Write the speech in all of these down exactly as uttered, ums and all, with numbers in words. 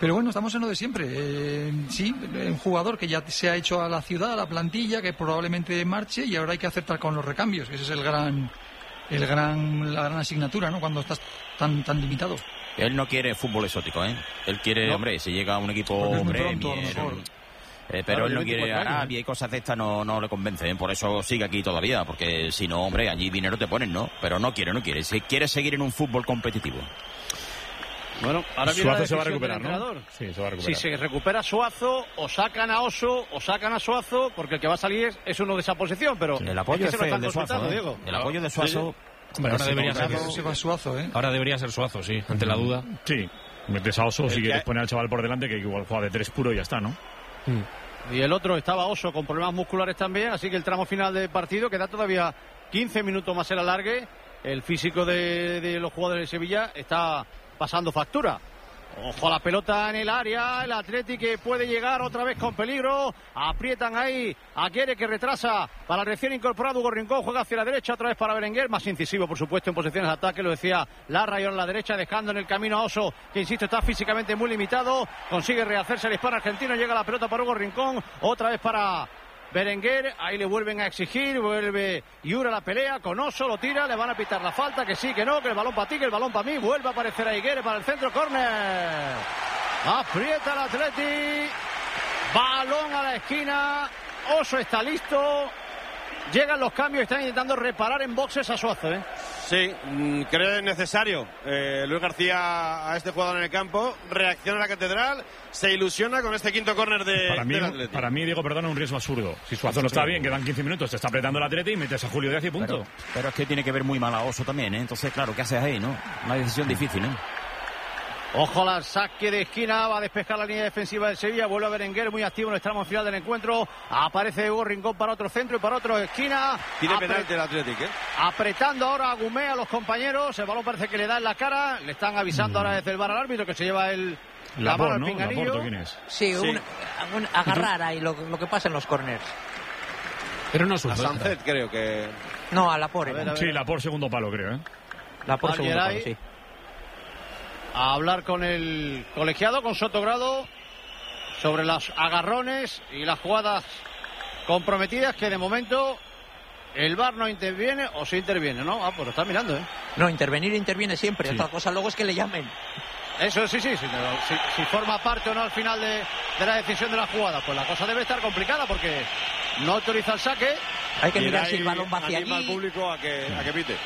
Pero bueno, estamos en lo de siempre. Eh, sí, un jugador que ya se ha hecho a la ciudad, a la plantilla, que probablemente marche y ahora hay que acertar con los recambios. Ese es el gran, el gran, la gran asignatura, ¿no? Cuando estás tan, tan limitado. Él no quiere fútbol exótico, ¿eh? Él quiere, no. hombre, si llega a un equipo Premier, eh, pero claro, él no quiere Arabia y cosas de estas, no, no le convencen. Por eso sigue aquí todavía, porque si no, hombre, allí dinero te ponen, ¿no? Pero no quiere, no quiere. Si quiere seguir en un fútbol competitivo. Bueno, ahora viene Suazo la se va a decisión recuperar, del entrenador. ¿no? Sí, se va a recuperar. Si se recupera Suazo, o sacan a Oso, o sacan a Suazo, porque el que va a salir es, es uno de esa posición, pero... Sí, el apoyo es es que el de Suazo, ¿eh? Diego. El apoyo de Suazo... Sí. Bueno, ahora debería ser, se va Suazo, ¿eh? Ahora debería ser Suazo, sí, ante la duda. Sí, metes a Oso, si quieres poner al chaval por delante, que igual juega de tres puro y ya está, ¿no? Mm. Y el otro estaba Oso con problemas musculares también, así que el tramo final del partido queda todavía quince minutos más el alargue. El físico de, de los jugadores de Sevilla está pasando factura. Ojo a la pelota en el área, el Atleti que puede llegar otra vez con peligro, aprietan ahí a Guere que retrasa para el recién incorporado Hugo Rincón, juega hacia la derecha otra vez para Berenguer, más incisivo por supuesto en posiciones de ataque, lo decía Larra, y ahora a la derecha dejando en el camino a Oso, que insisto está físicamente muy limitado, consigue rehacerse el hispano argentino, llega la pelota para Hugo Rincón, otra vez para Berenguer, ahí le vuelven a exigir, vuelve Yura la pelea con Oso, lo tira, le van a pitar la falta, que sí, que no, que el balón para ti, que el balón para mí, vuelve a aparecer ahí Guere para el centro, córner, aprieta el Atleti, balón a la esquina, Oso está listo, llegan los cambios, están intentando reparar en boxes a Suazo, ¿eh? Sí, creo que es necesario. Eh, Luis García a este jugador en el campo, reacciona a la catedral, se ilusiona con este quinto córner de, para mí, del Atleti. Para mí, Diego, perdona, un riesgo absurdo. Si Suazo no está bien, quedan quince minutos, te está apretando el Atleti y metes a Julio Díaz y punto. Pero, pero es que tiene que ver muy mal a Oso también, ¿eh? Entonces, claro, ¿qué haces ahí, no? Una decisión difícil, ¿eh? Ojo al saque de esquina, va a despejar la línea defensiva del Sevilla, vuelve a Berenguer, muy activo en el tramo final del encuentro, aparece Hugo Rincón para otro centro y para otro esquina. Tiene Apre penalti el Atlético, ¿eh? Apretando ahora a Gumé a los compañeros, el balón parece que le da en la cara, le están avisando mm. ahora desde el var al árbitro que se lleva el... La Laporte, mano al ¿no? pinganillo. Laporte, ¿quién es? Sí, sí. Un, un agarrar ahí lo, lo que pasa en los corners. Pero no es un A Sancet creo que... No, a Laporte. A ver, a ver. Sí, Laporte segundo palo, creo, ¿eh? Laporte segundo palo, sí. A hablar con el colegiado, con Sotogrado, sobre los agarrones y las jugadas comprometidas que de momento el V A R no interviene o sí interviene, ¿no? Ah, pues lo está mirando, ¿eh? No, intervenir interviene siempre. Sí. Otra cosa luego es que le llamen. Eso sí, sí, sí. Si, si forma parte o no al final de, de la decisión de la jugada, pues la cosa debe estar complicada porque no autoriza el saque. Hay que Y mirar ahí si el balón va hacia anima allí. al público a que, a que pite.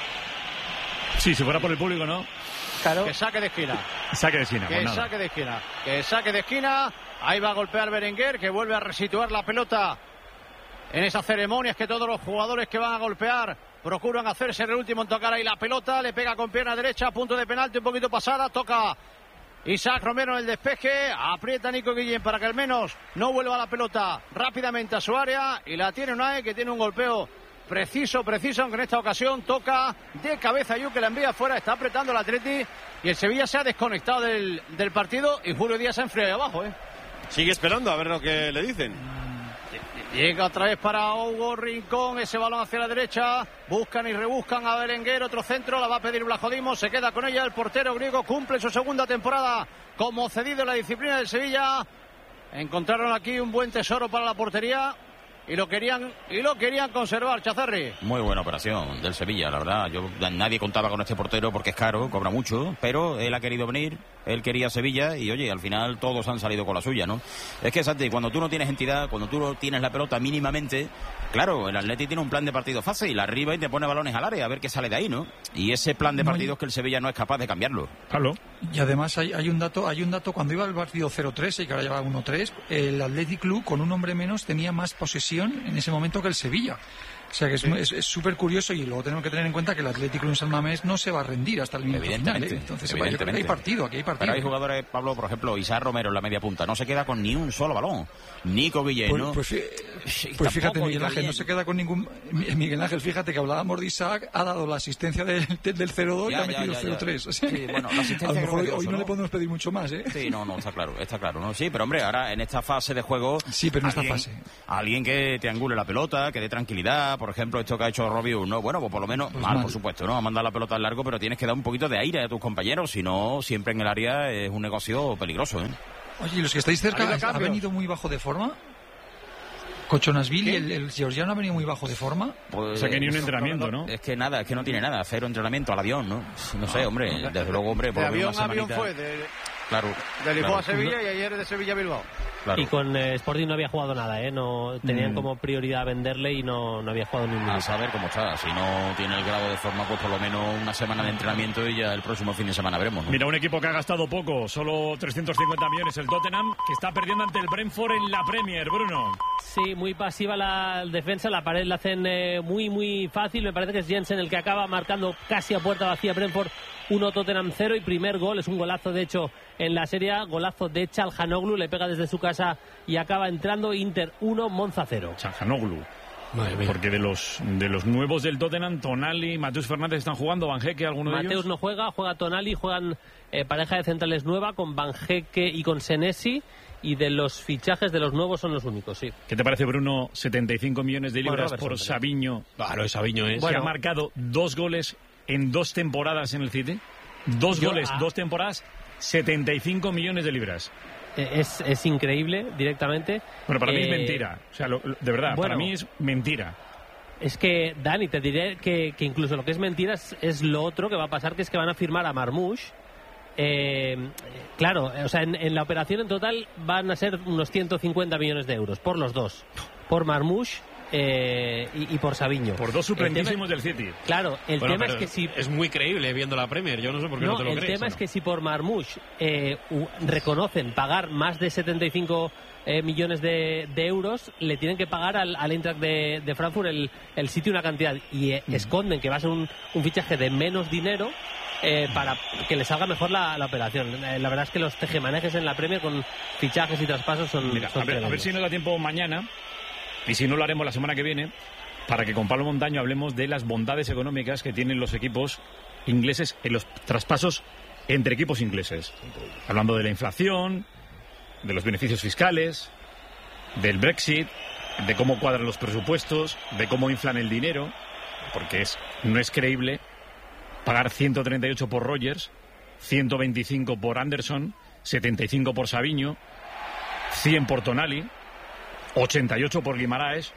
Sí, si fuera por el público, ¿no? Claro. Que saque de esquina. Saque de esquina, Que pues nada. saque de esquina. Que saque de esquina. Ahí va a golpear Berenguer, que vuelve a resituar la pelota en esas ceremonias que todos los jugadores que van a golpear procuran hacerse en el último en tocar ahí la pelota. Le pega con pierna derecha, a punto de penalti, un poquito pasada. Toca Isaac Romero en el despeje. Aprieta Nico Guillén para que al menos no vuelva la pelota rápidamente a su área. Y la tiene Unai, que tiene un golpeo preciso, preciso, aunque en esta ocasión toca de cabeza Yu, que la envía afuera, está apretando el Atleti y el Sevilla se ha desconectado del, del partido y Julio Díaz se ha enfriado abajo, ¿eh? Sigue esperando a ver lo que le dicen. Llega otra vez para Hugo Rincón, ese balón hacia la derecha, buscan y rebuscan a Berenguer, otro centro, la va a pedir Blajodimo, se queda con ella el portero griego, cumple su segunda temporada como cedido en la disciplina del Sevilla. Encontraron aquí un buen tesoro para la portería. Y lo querían y lo querían conservar, Chazarri. Muy buena operación del Sevilla, la verdad. Yo nadie contaba con este portero porque es caro, cobra mucho, pero él ha querido venir, él quería Sevilla y oye, al final todos han salido con la suya, ¿no? Es que, Santi, cuando tú no tienes entidad, cuando tú no tienes la pelota mínimamente, claro, el Atleti tiene un plan de partido fácil, arriba y te pone balones al área, a ver qué sale de ahí, ¿no? Y ese plan de partidos que el Sevilla no es capaz de cambiarlo. Claro. Y además hay, hay un dato, hay un dato cuando iba el partido cero tres y que ahora lleva uno tres, el Athletic Club con un hombre menos tenía más posesión en ese momento que el Sevilla. O sea que es súper curioso y luego tenemos que tener en cuenta que el Atlético de San Mamés no se va a rendir hasta el minuto final, ¿eh? Entonces oye, yo creo que hay partido, aquí hay partido. Pero hay jugadores, Pablo, por ejemplo, Isaac Romero en la media punta, no se queda con ni un solo balón. Nico Guillén, pues, ¿no? Pues, pues, pues fíjate, Miguel Ángel no se queda con ningún... Miguel Ángel, fíjate que hablábamos de Isaac, ha dado la asistencia del, del cero dos y ha metido el cero tres. O sea, sí, bueno, la asistencia a lo mejor hoy, hoy ¿no? no le podemos pedir mucho más, ¿eh? Sí, no, no, está claro, está claro, ¿no? Sí, pero hombre, ahora en esta fase de juego... Sí, pero en esta alguien, fase. Alguien que te angule la pelota, que dé tranquilidad, por ejemplo, esto que ha hecho Robiu, ¿no? Bueno, pues por lo menos, pues mal, mal, por supuesto, ¿no? A mandar la pelota al largo, pero tienes que dar un poquito de aire a tus compañeros, si no, siempre en el área es un negocio peligroso, ¿eh? Oye, ¿y los que estáis cerca, ha, ha venido muy bajo de forma? Cochonasville y el, el georgiano ha venido muy bajo de forma. Pues, o sea, que ni un entrenamiento, ¿no? Es que nada, es que no tiene nada. Cero entrenamiento al avión, ¿no? No sé, hombre. Desde luego, hombre. De avión a avión fue. De, claro. De Lisboa claro. a Sevilla y ayer de Sevilla a Bilbao. Claro. Y con eh, Sporting no había jugado nada, ¿eh? No tenían mm. como prioridad venderle y no, no había jugado ni un minuto. A saber cómo está. Si no tiene el grado de forma, pues por lo menos una semana de entrenamiento y ya el próximo fin de semana veremos, ¿no? Mira, un equipo que ha gastado poco, solo trescientos cincuenta millones, el Tottenham, que está perdiendo ante el Brentford en la Premier, Bruno. Sí, muy pasiva la defensa, la pared la hacen eh, muy, muy fácil. Me parece que es Jensen el que acaba marcando casi a puerta vacía Brentford uno, Tottenham cero, y primer gol, es un golazo de hecho en la Serie A, golazo de Çalhanoğlu, le pega desde su casa y acaba entrando. Inter uno, Monza cero. Çalhanoğlu. Porque de los de los nuevos del Tottenham, Tonali, Mateus Fernández están jugando, Vanjeke, alguno Mateus de ellos. Mateus no juega, juega Tonali, juegan eh, pareja de centrales nueva con Vanjeke y con Senesi, y de los fichajes de los nuevos son los únicos, sí. ¿Qué te parece, Bruno? setenta y cinco millones de libras bueno, por Savinho. Claro, Savinho es. Que bueno, ha marcado dos goles en dos temporadas en el City. Dos Yo, goles, ah, dos temporadas, setenta y cinco millones de libras. Es, es increíble, directamente. Bueno, para eh, mí es mentira. O sea, lo, de verdad, bueno, para mí es mentira. Es que, Dani, te diré que, que incluso lo que es mentira es, es lo otro que va a pasar, que es que van a firmar a Marmoush. Eh, claro, o sea, en, en la operación en total van a ser unos ciento cincuenta millones de euros, por los dos. Por Marmoush eh, y, y por Savinho. Por dos suplentísimos del City. Claro, el bueno, tema es que si... Es muy creíble viendo la Premier, yo no sé por qué no, no te lo el crees. El tema ¿no? es que si por Marmoush eh, reconocen pagar más de setenta y cinco eh, millones de, de euros, le tienen que pagar al, al Eintracht de, de Frankfurt el, el City una cantidad, y eh, mm. esconden que va a ser un, un fichaje de menos dinero, Eh, para que le salga mejor la, la operación. Eh, la verdad es que los tejemanejes en la Premier con fichajes y traspasos son, Mira, son a, ver, a ver si nos da tiempo mañana, y si no lo haremos la semana que viene, para que con Pablo Montaño hablemos de las bondades económicas que tienen los equipos ingleses en los traspasos entre equipos ingleses. Hablando de la inflación, de los beneficios fiscales, del Brexit, de cómo cuadran los presupuestos, de cómo inflan el dinero, porque es no es creíble pagar ciento treinta y ocho por Rodgers, ciento veinticinco por Anderson, setenta y cinco por Savinho, cien por Tonali, ochenta y ocho por Guimaraes.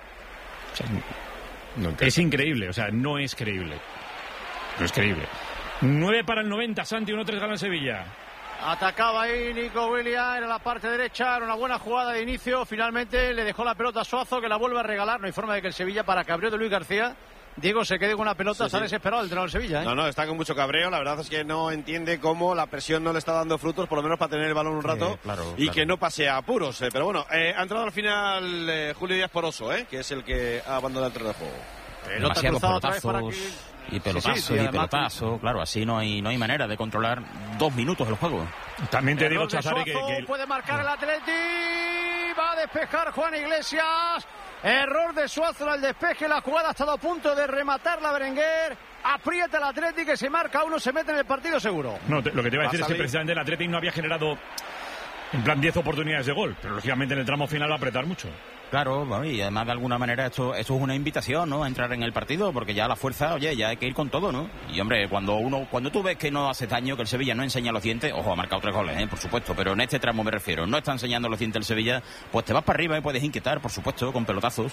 O sea, no es increíble, o sea, no es creíble. No es creíble. nueve para el noventa, Santi, uno tres gana el Sevilla. Atacaba ahí Nico Williams, era la parte derecha, era una buena jugada de inicio. Finalmente le dejó la pelota a Suazo, que la vuelve a regalar. No hay forma de que el Sevilla, para cabreo de Luis García, Diego se quede con una pelota, sí, está sí. desesperado el entrenador del Sevilla, ¿eh? No, no, está con mucho cabreo. La verdad es que no entiende cómo la presión no le está dando frutos, por lo menos para tener el balón un rato, sí, claro, y claro. que no pase a apuros. Eh. Pero bueno, eh, ha entrado al final eh, Julio Díaz Poroso, eh, que es el que ha abandonado el terreno de juego. Pelota cruzada otra vez para aquí. Y pelotazo, sí, sí, y, y pelotazo, claro, así no hay no hay manera de controlar dos minutos el juego. También te digo, Chazari, que, que... puede marcar el Atleti, va a despejar Juan Iglesias. Error de Suazo en el despeje, la jugada ha estado a punto de rematar la Berenguer. Aprieta el Atleti, que se marca uno, se mete en el partido seguro. No, te, lo que te iba a decir es que precisamente el Atleti no había generado en plan diez oportunidades de gol, pero lógicamente en el tramo final va a apretar mucho. Claro, bueno, y además de alguna manera esto, esto es una invitación, ¿no?, a entrar en el partido, porque ya la fuerza, oye, ya hay que ir con todo, ¿no? Y hombre, cuando uno, cuando tú ves que no hace daño, que el Sevilla no enseña los dientes, ojo, ha marcado tres goles, ¿eh?, por supuesto, pero en este tramo me refiero, no está enseñando los dientes el Sevilla, pues te vas para arriba y puedes inquietar, por supuesto, con pelotazos.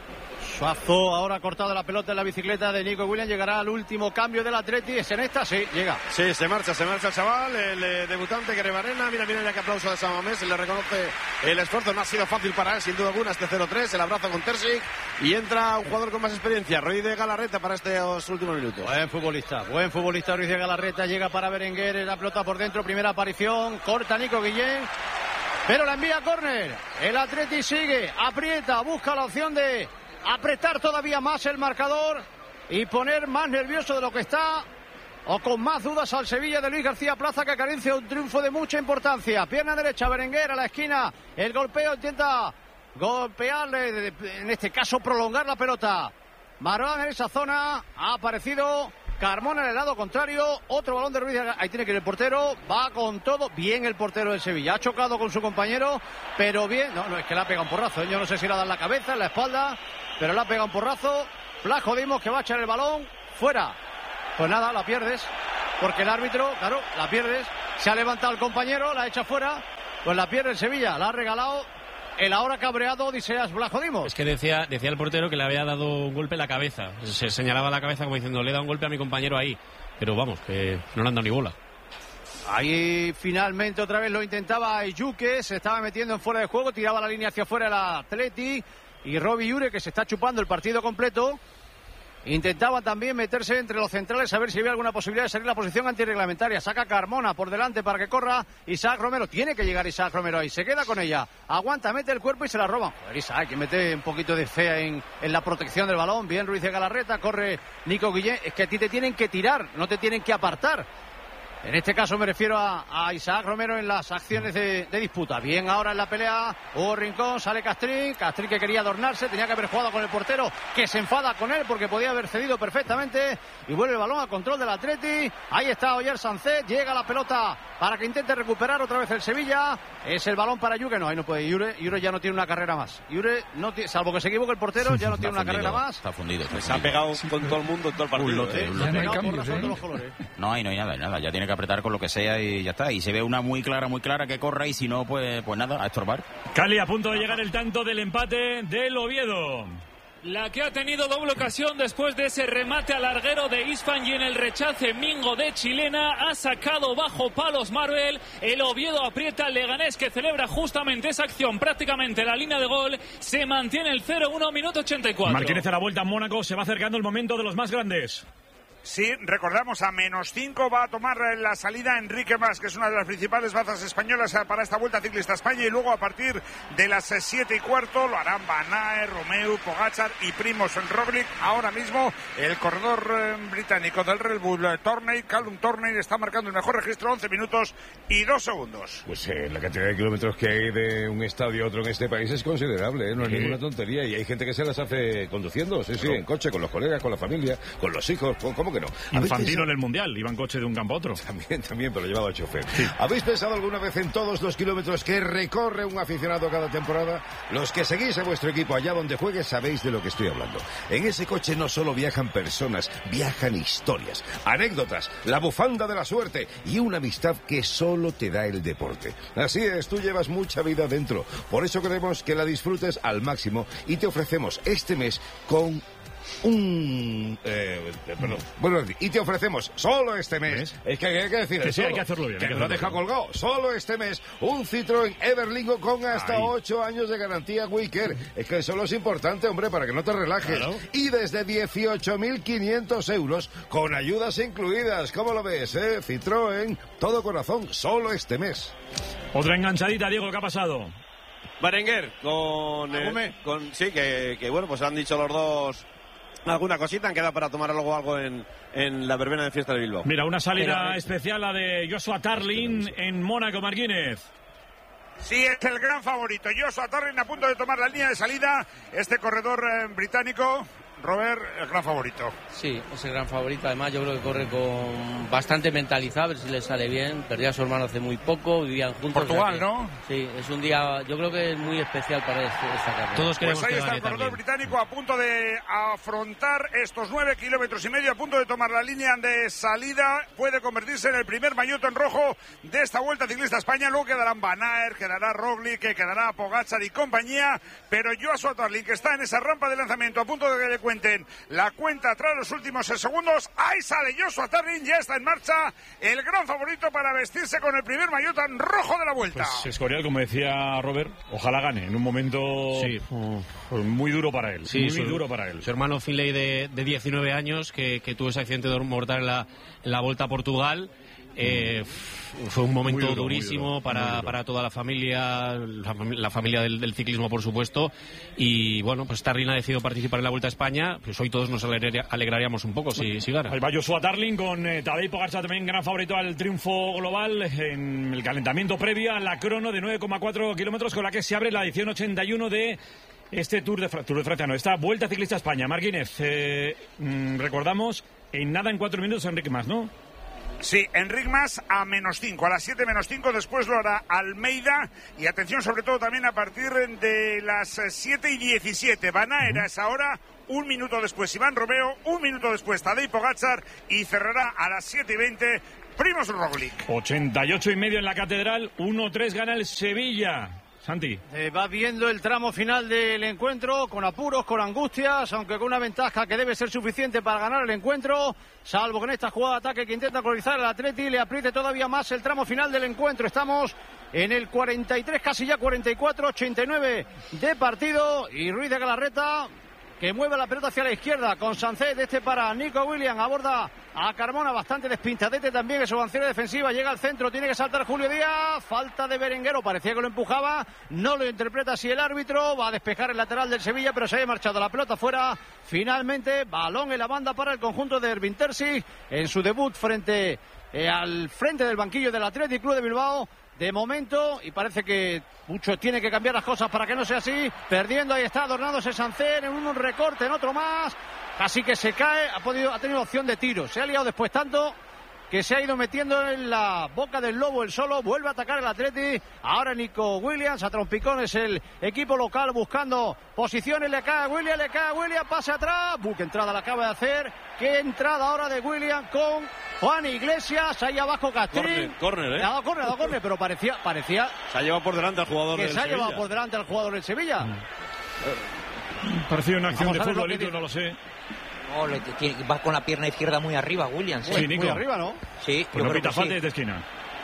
Suazo ahora ha cortado la pelota en la bicicleta de Nico Williams. Llegará al último cambio del Atleti. ¿Es en esta? Sí, llega. Sí, se marcha, se marcha el chaval, el eh, debutante que Rebarena. Mira, mira, qué aplauso de San Mamés. Le reconoce el esfuerzo. No ha sido fácil para él, sin duda alguna, este cero tres. El abrazo con Terzic. Y entra un jugador con más experiencia, Ruiz de Galarreta, para estos últimos minutos. Buen futbolista, buen futbolista Ruiz de Galarreta. Llega para Berenguer, la pelota por dentro. Primera aparición. Corta Nico Guillén, pero la envía a córner. El Atleti sigue, aprieta, busca la opción de apretar todavía más el marcador y poner más nervioso de lo que está, o con más dudas al Sevilla de Luis García Plaza, que carencia de un triunfo de mucha importancia. Pierna derecha, Berenguer a la esquina, el golpeo, intenta golpearle, en este caso prolongar la pelota. Marwan en esa zona, ha aparecido Carmona en el lado contrario, otro balón de Ruiz, ahí tiene que ir el portero, va con todo, bien el portero del Sevilla, ha chocado con su compañero, pero bien, no, no, es que le ha pegado un porrazo, ¿eh? Yo no sé si le ha dado en la cabeza, en la espalda, pero le ha pegado un porrazo. Flaco Dimos, que va a echar el balón fuera. Pues nada, la pierdes, porque el árbitro, claro, la pierdes, se ha levantado el compañero, la echa fuera, Pues la pierde el Sevilla, la ha regalado el ahora cabreado Odiseas Vlachodimos. Es que decía, decía el portero que le había dado un golpe en la cabeza. Se señalaba la cabeza como diciendo, le he dado un golpe a mi compañero ahí. Pero vamos, que no le han dado ni bola. Ahí finalmente otra vez lo intentaba Yuque, se estaba metiendo en fuera de juego, tiraba la línea hacia afuera el Atleti y Robbie Ure, que se está chupando el partido completo, intentaba también meterse entre los centrales a ver si había alguna posibilidad de salir la posición antirreglamentaria. Saca Carmona por delante para que corra Isaac Romero, tiene que llegar Isaac Romero ahí, se queda con ella, aguanta, mete el cuerpo y se la roban. Joder, Isaac, que mete un poquito de fea en, en la protección del balón, bien Ruiz de Galarreta, corre Nico Guillén, es que a ti te tienen que tirar, no te tienen que apartar. En este caso me refiero a, a Isaac Romero en las acciones de, de disputa. Bien ahora en la pelea, Hugo Rincón, sale Castrín, Castrín que quería adornarse, tenía que haber jugado con el portero, que se enfada con él porque podía haber cedido perfectamente, y vuelve el balón a control del Atleti. Ahí está Oyer Sánchez, llega la pelota para que intente recuperar otra vez el Sevilla, es el balón para Yuque, no, ahí no puede, Yure, Yure ya no tiene una carrera más, Yure, no tiene, salvo que se equivoque el portero, ya no tiene una fundido, carrera más. Está fundido. Está Se ha pegado con todo el mundo en todo el partido. Un lote, ¿eh? un lote. Ya no hay Por cambios, razón ¿eh? de los colores. No hay, no hay nada, nada. Ya tiene que apretar con lo que sea y ya está. Y se ve una muy clara, muy clara que corra y si no, pues, pues nada, a estorbar. Cali, a punto de llegar el tanto del empate del Oviedo. La que ha tenido doble ocasión después de ese remate al larguero de Isfan y en el rechace Mingo de Chilena ha sacado bajo palos Marvel. El Oviedo aprieta al Leganés, que celebra justamente esa acción prácticamente la línea de gol. Se mantiene el cero uno, minuto ochenta y cuatro. Martínez a la vuelta en Mónaco, se va acercando el momento de los más grandes. Sí, recordamos, a menos cinco va a tomar la salida Enrique Mas, que es una de las principales bazas españolas para esta Vuelta Ciclista a España, y luego a partir de las siete y cuarto lo harán Van Aert, Romeu, Pogačar y Primož Roglič. Ahora mismo el corredor eh, británico del Red Bull, eh, Tourney, Callum Tourney, está marcando el mejor registro, once minutos y dos segundos. Pues eh, la cantidad de kilómetros que hay de un estadio a otro en este país es considerable, ¿eh? No es ¿Qué? ninguna tontería, y hay gente que se las hace conduciendo, sí, sí, en coche, con los colegas, con la familia, con los hijos, ¿cómo que no? Infantino en el Mundial, iba en coche de un campo a otro. También, también, pero llevaba el chofer. Sí. ¿Habéis pensado alguna vez en todos los kilómetros que recorre un aficionado cada temporada? Los que seguís a vuestro equipo allá donde juegue sabéis de lo que estoy hablando. En ese coche no solo viajan personas, viajan historias, anécdotas, la bufanda de la suerte y una amistad que solo te da el deporte. Así es, tú llevas mucha vida dentro. Por eso queremos que la disfrutes al máximo y te ofrecemos este mes con un eh, perdón, bueno, y te ofrecemos solo este mes, ¿ves? es que hay que decir Que el sí, solo, hay que hacerlo bien, que hay que no hacerlo deja bien. colgado, solo este mes un Citroën Everlingo con hasta Ay. ocho años de garantía Wicker. Es que solo es importante, hombre, para que no te relajes. Claro. Y desde dieciocho mil quinientos euros con ayudas incluidas. ¿Cómo lo ves, eh? Citroën, todo corazón, solo este mes. Otra enganchadita, Diego, ¿qué ha pasado? Berenguer con, eh, con sí, que, que bueno, pues han dicho los dos alguna cosita, han quedado para tomar luego algo en, en la verbena de fiesta de Bilbao. Mira, una salida Pero, especial, la de Joshua Tarling en Mónaco, Martínez. Sí, es el gran favorito. Joshua Tarling a punto de tomar la línea de salida. Este corredor eh, británico, Robert, el gran favorito. Sí, es el gran favorito. Además, yo creo que corre con bastante mentalizado, a ver si le sale bien. Perdió a su hermano hace muy poco, vivían juntos. Portugal, o sea que, ¿no? Sí, es un día, yo creo que es muy especial para este, esta carrera. Todos queremos Pues ahí que está gane el corredor también. británico a punto de afrontar estos nueve kilómetros y medio, a punto de tomar la línea de salida. Puede convertirse en el primer maillot en rojo de esta Vuelta Ciclista a España. Luego quedarán Van Aert, quedará Roglič, que quedará Pogačar y compañía. Pero Joshua Tarling, que está en esa rampa de lanzamiento, a punto de que le cuenten la cuenta tras los últimos segundos. Ahí sale Joshua Tarling, ya está en marcha el gran favorito para vestirse con el primer maillot en rojo de la Vuelta. Pues Escorial, como decía Robert, ojalá gane en un momento Sí. uh, muy duro para él. Sí, muy su, duro para él. Su hermano Finlay de, de diecinueve años, que, que tuvo ese accidente mortal en la, en la Volta a Portugal. Eh, fue un momento Muy duro, muy durísimo duro, para, muy duro. para toda la familia, la, fami- la familia del, del ciclismo, por supuesto. Y bueno, pues Tarling ha decidido participar en la Vuelta a España. Pues hoy todos nos alegraría- alegraríamos un poco si, si gana. Ahí va Joshua Tarling con eh, Tadej Pogačar, también gran favorito al triunfo global en el calentamiento previo a la crono de nueve coma cuatro kilómetros, con la que se abre la edición ochenta y uno de este Tour de, Fra- Tour de Francia, no, esta Vuelta Ciclista a España. Martínez, eh, mm, recordamos, en nada en cuatro minutos Enrique Mas, ¿no? Sí, Enric Mas a menos cinco, a las siete menos cinco, después lo hará Almeida, y atención sobre todo también a partir de las siete y diecisiete, Van Aert a esa hora, un minuto después Iván Romeo, un minuto después Tadej Pogačar, y cerrará a las siete y veinte Primož Roglic. ochenta y ocho y medio en la Catedral, uno tres gana el Sevilla. Santi. Eh, va viendo el tramo final del encuentro con apuros, con angustias, aunque con una ventaja que debe ser suficiente para ganar el encuentro, salvo que en esta jugada de ataque que intenta colonizar el Atleti le apriete todavía más el tramo final del encuentro. Estamos en el cuarenta y tres, casi ya cuarenta y cuatro, ochenta y nueve de partido, y Ruiz de Galarreta, que mueve la pelota hacia la izquierda con Sánchez, de este para Nico Williams, aborda a Carmona, bastante despintadete también en su avancera defensiva, llega al centro, tiene que saltar Julio Díaz, falta de Berenguero, parecía que lo empujaba, no lo interpreta así el árbitro, va a despejar el lateral del Sevilla, pero se ha marchado la pelota fuera, finalmente balón en la banda para el conjunto de Ervin Terzic, en su debut frente eh, al frente del banquillo del Athletic Club de Bilbao. De momento, y parece que mucho tiene que cambiar las cosas para que no sea así, perdiendo, ahí está adornándose Sánchez en un recorte, en otro más, casi que se cae, ha podido, ha tenido opción de tiro, se ha liado después tanto que se ha ido metiendo en la boca del lobo el solo, vuelve a atacar el Atleti, ahora Nico Williams, a trompicones el equipo local buscando posiciones, le cae a Williams, le cae a Williams, pase atrás, buque entrada la acaba de hacer, qué entrada ahora de Williams con Juan Iglesias, ahí abajo Castrín, córner, ¿eh? Le ha dado córner, le ha dado córner, pero parecía, parecía se ha llevado por delante al jugador que del se ha Sevilla. llevado por delante al jugador del Sevilla. Mm. Parecía una acción Vamos de a ver lo que futbolito, dice. no lo sé. Oh, le- tiene- va con la pierna izquierda muy arriba, Williams. ¿eh? Sí, Muy Nico. arriba, ¿no? Sí, Pues yo no creo pita que falta sí. desde esquina.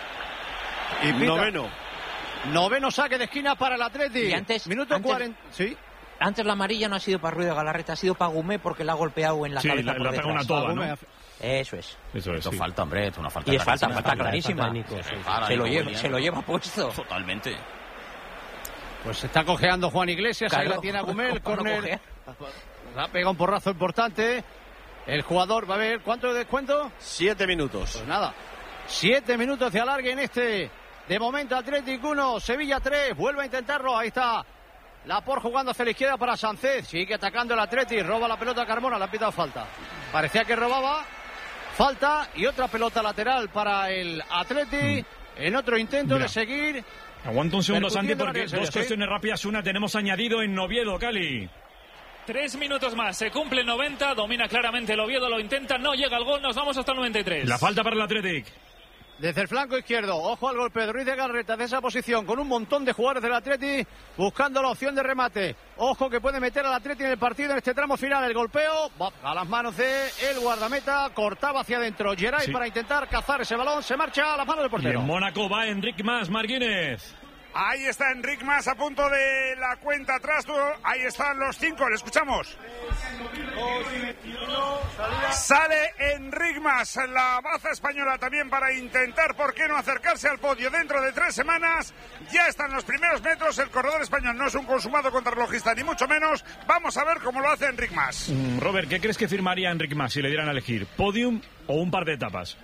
Y pita. Noveno. Noveno saque de esquina para el Atleti. Y antes- Minuto antes- cuarenta. Sí. Antes la amarilla no ha sido para Ruiz de Galarreta, ha sido para Gumé porque la ha golpeado en la Sí, cabeza la- por la pega detrás. una toba, Gumé ¿no? hace- Eso es. Eso es. Esto Sí. falta, hombre, esto es una falta. Y es falta, clarísima. falta clarísima. falta de Nico, sí. Para Se lo, Nico lleva, Williams. se lo lleva puesto. Totalmente. Pues se está cojeando Juan Iglesias, ahí Claro, la tiene a Gumé, el ¿cómo no córner. cojea? La pega un porrazo importante. El jugador va a ver cuánto de descuento. Siete minutos. Pues nada, siete minutos de alargue en este. De momento Atlético uno, Sevilla tres, vuelve a intentarlo, ahí está Laporte jugando hacia la izquierda para Sánchez, sigue atacando el Atlético, roba la pelota a Carmona, le ha pitado falta. Parecía que robaba, falta y otra pelota lateral para el Atlético, en otro intento Mira. de seguir. Aguanta un segundo, Santi, Percutiendo porque la área, dos ¿sí? cuestiones rápidas. Una tenemos añadido en Oviedo, Cali. Tres minutos más, se cumple noventa, domina claramente el Oviedo, lo intenta, no llega al gol, nos vamos hasta el noventa y tres. La falta para el Athletic. Desde el flanco izquierdo, ojo al golpe de Ruiz de Galarreta de esa posición, con un montón de jugadores del Atleti buscando la opción de remate. Ojo que puede meter al Atleti en el partido en este tramo final. El golpeo va a las manos de el guardameta, cortaba hacia adentro Geray Sí. para intentar cazar ese balón, se marcha a las manos del Y portero. en Mónaco va Enric Mas, Marquínez. Ahí está Enric Mas a punto de la cuenta atrás. Ahí están los cinco, le escuchamos. Sale Enric Mas, la baza española también para intentar, ¿por qué no acercarse al podio? Dentro de tres semanas ya están los primeros metros. El corredor español no es un consumado contrarrelojista, ni mucho menos. Vamos a ver cómo lo hace Enric Mas. Mm, Robert, ¿qué crees que firmaría Enric Mas si le dieran a elegir? ¿Podium o un par de etapas?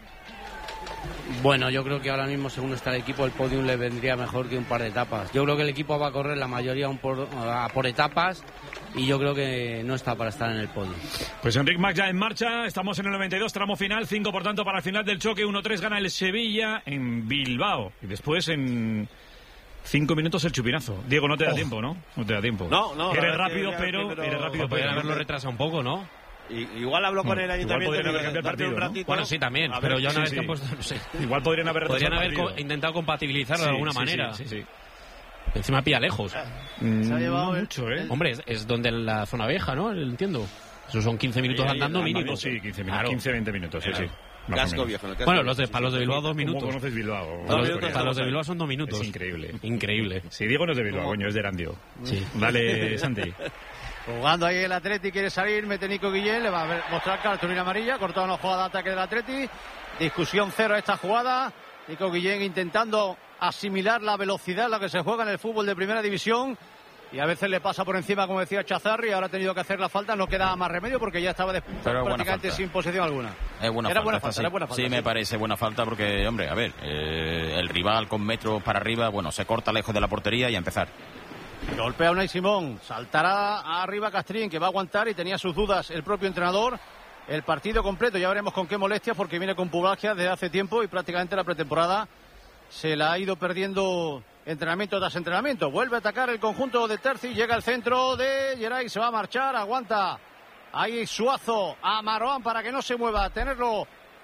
Bueno, yo creo que ahora mismo, según está el equipo, el podium le vendría mejor que un par de etapas. Yo creo que el equipo va a correr la mayoría un por, a por etapas y yo creo que no está para estar en el podio. Pues Enric Mas ya en marcha, estamos en el noventa y dos, tramo final, cinco por tanto para el final del choque, uno tres gana el Sevilla en Bilbao. Y después en cinco minutos el chupinazo. Diego, no te da Oh. tiempo, ¿no? No te da tiempo. No, no, la Eres verdad rápido, que ya pero... primero- Eres rápido, Podrían pero... haberlo retrasado un poco, ¿no? Y, igual hablo con No, el igual ayuntamiento podrían haber y cambiado el darte un partido, ¿no? ratito. Bueno, sí, también, A ver, pero ya una sí, vez que sí. han puesto, no sé. Igual podrían haber Podrían retrasado haber el co- partido. intentado compatibilizarlo Sí, de alguna sí, manera. Sí, sí, sí. Encima pilla lejos. Mm, Se ha llevado no el- mucho, ¿eh? Hombre, es, es donde la zona vieja, ¿no? Entiendo. Eso son quince minutos Ahí, andando andando, mínimo. Sí, quince, Claro. quince, veinte minutos, sí, sí. Más o Casco menos. viejo. en el casco Bueno, viejo. los de, para los de Bilbao dos ¿Cómo minutos. conoces Bilbao? Para los, Dos de- minutos para los de estamos Bilbao son dos minutos. Es increíble. Increíble. Si Diego no es de Bilbao, coño, es de Erandio. Sí. Dale, Santi. Jugando ahí el Atleti, quiere salir, mete Nico Guillén, le va a ver- mostrar cartulina amarilla, cortado una jugada de ataque del Atleti, discusión cero a esta jugada, Nico Guillén intentando asimilar la velocidad en la que se juega en el fútbol de primera división y a veces le pasa por encima, como decía Chazarri, ahora ha tenido que hacer la falta, no queda más remedio porque ya estaba de- Pero buena prácticamente falta. sin posesión alguna. Es buena Era falta, buena esta falta, sí. era buena falta, Sí, sí. me parece buena falta porque, hombre, a ver, eh, el rival con metros para arriba, bueno, se corta lejos de la portería y a empezar. Golpea a Unai Simón, saltará arriba Castrín, que va a aguantar y tenía sus dudas el propio entrenador. El partido completo, ya veremos con qué molestias, porque viene con pubalgia desde hace tiempo y prácticamente la pretemporada se la ha ido perdiendo entrenamiento tras entrenamiento. Vuelve a atacar el conjunto de Terzi, llega al centro de Geray, se va a marchar, aguanta ahí Suazo a Marwan para que no se mueva, tenerlo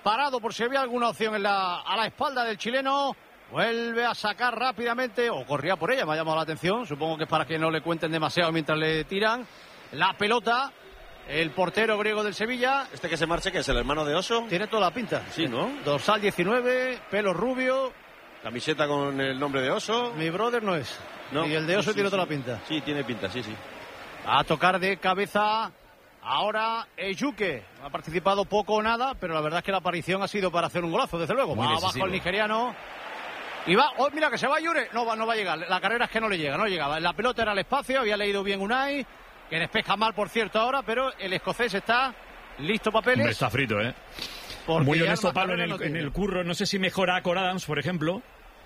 parado por si había alguna opción en la, a la espalda del chileno. Vuelve a sacar rápidamente, o corría por ella, me ha llamado la atención. Supongo que es para que no le cuenten demasiado mientras le tiran la pelota. El portero griego del Sevilla. Este que se marcha, que es el hermano de Oso. Tiene toda la pinta. Sí, ¿no? Dorsal diecinueve, pelo rubio. Camiseta con el nombre de Oso. Mi brother no es. No. Y el de Oso sí, tiene sí, toda sí. la pinta. Sí, tiene pinta, sí, sí. A tocar de cabeza. Ahora Ejuke. Ha participado poco o nada, pero la verdad es que la aparición ha sido para hacer un golazo, desde luego. Muy Va decisivo. abajo el nigeriano. Y va, oh, mira que se va Yure. No va, no va a llegar. La carrera es que no le llega, no llegaba. La pelota era al espacio, había leído bien Unai, que despesca mal, por cierto, ahora, pero el escocés está listo papeles. Hombre, está frito, ¿eh? Porque Muy ya honesto más Pablo en carrera el, no tiene. en el curro. No sé si mejora a Cor Adams, por ejemplo,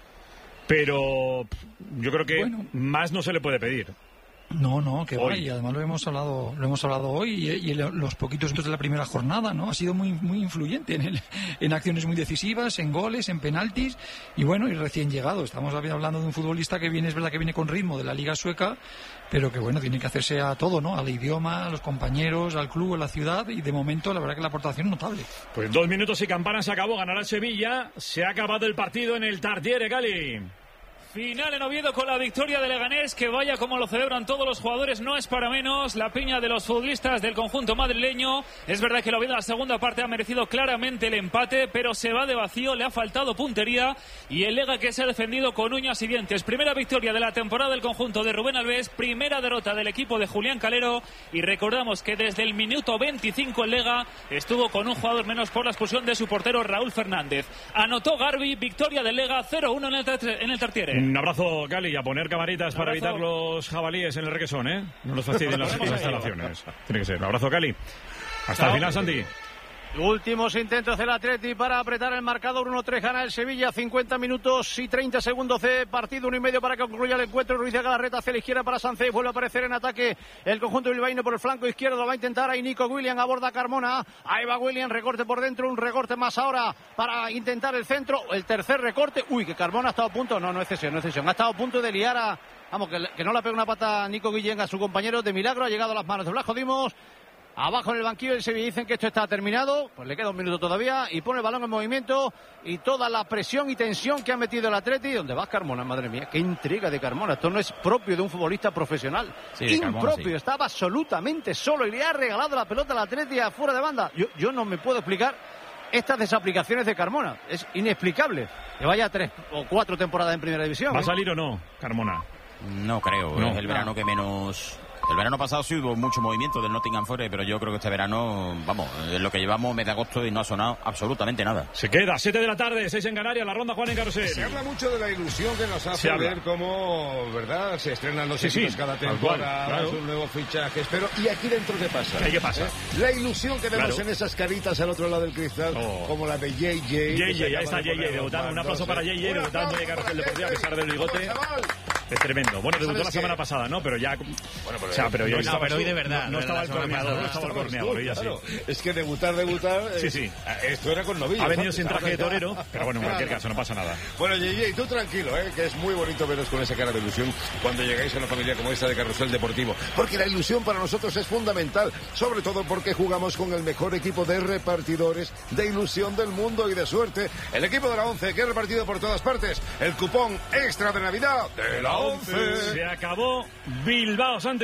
pero pff, yo creo que Bueno. más no se le puede pedir. No, no, que va, Hoy. y además lo hemos hablado, lo hemos hablado hoy y, y en los poquitos minutos de la primera jornada, ¿no? Ha sido muy, muy influyente en, el, en acciones muy decisivas, en goles, en penaltis y bueno, y recién llegado. Estamos hablando de un futbolista que viene, es verdad que viene con ritmo de la Liga Sueca, pero que bueno, tiene que hacerse a todo, ¿no? Al idioma, a los compañeros, al club, a la ciudad y de momento la verdad que la aportación es notable. Pues dos minutos y campana se acabó, ganará el Sevilla. Se ha acabado el partido en el Tartiere, Cali. Final en Oviedo con la victoria de Leganés, que vaya como lo celebran todos los jugadores, no es para menos la piña de los futbolistas del conjunto madrileño. Es verdad que el Oviedo en la segunda parte ha merecido claramente el empate, pero se va de vacío, le ha faltado puntería y el Lega que se ha defendido con uñas y dientes. Primera victoria de la temporada del conjunto de Rubén Alves, primera derrota del equipo de Julián Calero y recordamos que desde el minuto veinticinco el Lega estuvo con un jugador menos por la expulsión de su portero Raúl Fernández. Anotó Garbi, victoria del Lega cero uno en el, en el Tartiere. Un abrazo, Cali, y a poner camaritas para evitar los jabalíes en el requesón, ¿eh? No nos fastidien las, las instalaciones. Tiene que ser. Un abrazo, Cali. Hasta el final, Santi. Últimos intentos del Atleti para apretar el marcador. uno tres gana el Sevilla. cincuenta minutos y treinta segundos de partido. Uno y medio para que concluya el encuentro. Ruiz de Galarreta hacia la izquierda para Sánchez. Vuelve a aparecer en ataque el conjunto bilbaíno por el flanco izquierdo. Lo va a intentar ahí Nico William. Aborda Carmona. Ahí va William. Recorte por dentro. Un recorte más ahora para intentar el centro. El tercer recorte. Uy, que Carmona ha estado a punto. No, no es cesión, no es cesión. Ha estado a punto de liar a... Vamos, que, que no le pegue una pata a Nico Guillén a su compañero. De milagro ha llegado a las manos de Blasco Dimos. Abajo en el banquillo del Sevilla dicen que esto está terminado, pues le queda un minuto todavía y pone el balón en movimiento y toda la presión y tensión que ha metido el Atleti. ¿Dónde va Carmona? Madre mía, qué intriga de Carmona. Esto no es propio de un futbolista profesional. Sí, de Carmona, impropio, sí. Estaba absolutamente solo y le ha regalado la pelota al Atleti afuera de banda. Yo, yo no me puedo explicar estas desaplicaciones de Carmona. Es inexplicable. Que vaya tres o cuatro temporadas en primera división. ¿Va a ¿eh? salir o no, Carmona? No creo, No. es el verano que menos... El verano pasado sí hubo mucho movimiento del Nottingham Forest, pero yo creo que este verano, vamos, en lo que llevamos mes de agosto y no ha sonado absolutamente nada. Se queda, siete de la tarde, seis en Canarias, la ronda Juan en Carrusel. Se habla mucho de la ilusión que nos hace ver cómo, ¿verdad? Se estrenan los Sí, equipos sí, cada tal temporada, cual, claro. sus nuevos fichajes. Pero, ¿y aquí dentro qué pasa? ¿Qué pasa? ¿Eh? La ilusión que vemos Claro. en esas caritas al otro lado del cristal, Oh. como la de J J. que J se J, ahí acaba está de J poner J, los debutando. Un mandos, aplauso para ¿eh? J J, Un debutando aplauso de Carrusel para Deportivo a pesar del J J. bigote. Chaval. Es tremendo. Bueno, debutó la ¿Sabes semana qué? pasada, ¿no? Pero ya... Bueno, o sea, pero, no, yo no, estaba pero hoy su- de verdad, No, no la estaba el semana corneador, pasada. no estaba el corneador, ya sí. Claro, es que debutar, debutar. Sí, eh, sí. Esto era con novillos. Ha venido antes, sin traje ahora de ya- torero, pero bueno, en cualquier caso, no pasa nada. Bueno, J J, tú tranquilo, ¿eh? Que es muy bonito veros con esa cara de ilusión cuando llegáis a una familia como esta de Carrusel Deportivo. Porque la ilusión para nosotros es fundamental, sobre todo porque jugamos con el mejor equipo de repartidores de ilusión del mundo y de suerte. El equipo de la ONCE, que ha repartido por todas partes el cupón extra de Navidad de la ONCE. Se acabó Bilbao, Santi.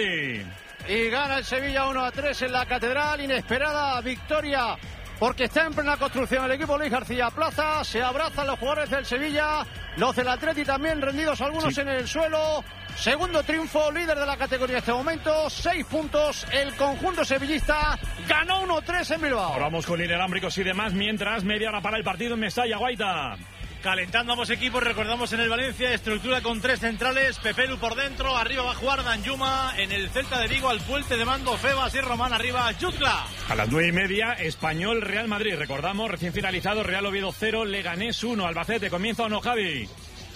Y gana el Sevilla uno a tres en la Catedral. Inesperada victoria porque está en plena construcción el equipo Luis García Plaza. Se abrazan los jugadores del Sevilla, los del Atleti también rendidos algunos Sí. en el suelo. Segundo triunfo, líder de la categoría en este momento. Seis puntos, el conjunto sevillista ganó uno tres en Bilbao. Ahora vamos con inalámbricos y demás, mientras media hora para el partido en Mestalla, Guaita. Calentando ambos equipos, recordamos en el Valencia, estructura con tres centrales, Pepelu por dentro, arriba va a jugar Danjuma, en el Celta de Vigo al puente de mando Febas y Román, arriba Jutgla. A las nueve y media, Español Real Madrid. Recordamos, recién finalizado, Real Oviedo cero, Leganés uno, Albacete. ¿Comienza o no, Javi?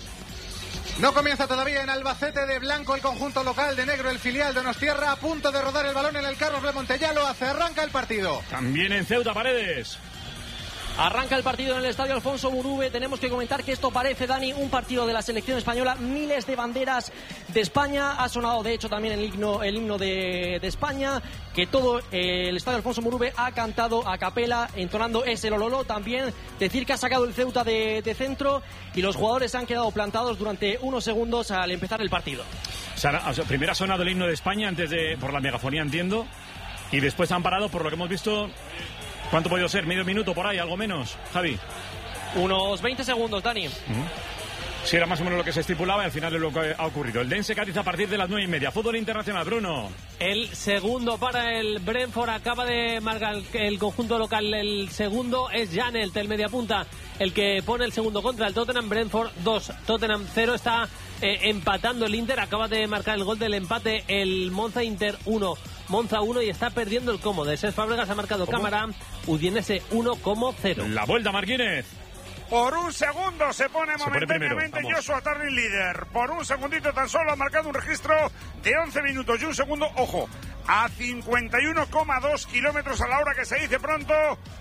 No comienza todavía en Albacete de blanco el conjunto local, de negro el filial de Donostierra, a punto de rodar el balón en el Carlos de Montellalo, hace arranca el partido. También en Ceuta, Paredes. Arranca el partido en el estadio Alfonso Murube. Tenemos que comentar que esto parece, Dani, un partido de la selección española. Miles de banderas de España. Ha sonado, de hecho, también el himno, el himno de, de España. Que todo eh, el estadio Alfonso Murube ha cantado a capela, entonando ese lololo. También decir que ha sacado el Ceuta de, de centro y los jugadores han quedado plantados durante unos segundos al empezar el partido. O sea, o sea, primero ha sonado el himno de España antes de por la megafonía, entiendo. Y después han parado, por lo que hemos visto. ¿Cuánto ha podido ser? ¿Medio minuto por ahí? ¿Algo menos? Javi. Unos veinte segundos, Dani. Uh-huh. Sí, era más o menos lo que se estipulaba y al final es lo que ha ocurrido. El Dense Cádiz a partir de las nueve y media. Fútbol internacional, Bruno. El segundo para el Brentford. Acaba de marcar el conjunto local. El segundo es Janelt, el mediapunta, el que pone el segundo contra el Tottenham. Brentford dos, Tottenham cero. Está eh, empatando el Inter. Acaba de marcar el gol del empate el Monza. Inter uno, Monza uno, y está perdiendo el Como. De Cesc Fábregas ha marcado ¿Cómo? Cámara. Udinese uno como cero. La vuelta, Martínez. Por un segundo se pone se momentáneamente pone Joshua Tarling líder. Por un segundito tan solo ha marcado un registro de once minutos y un segundo, ojo, a cincuenta y uno coma dos kilómetros a la hora, que se dice pronto.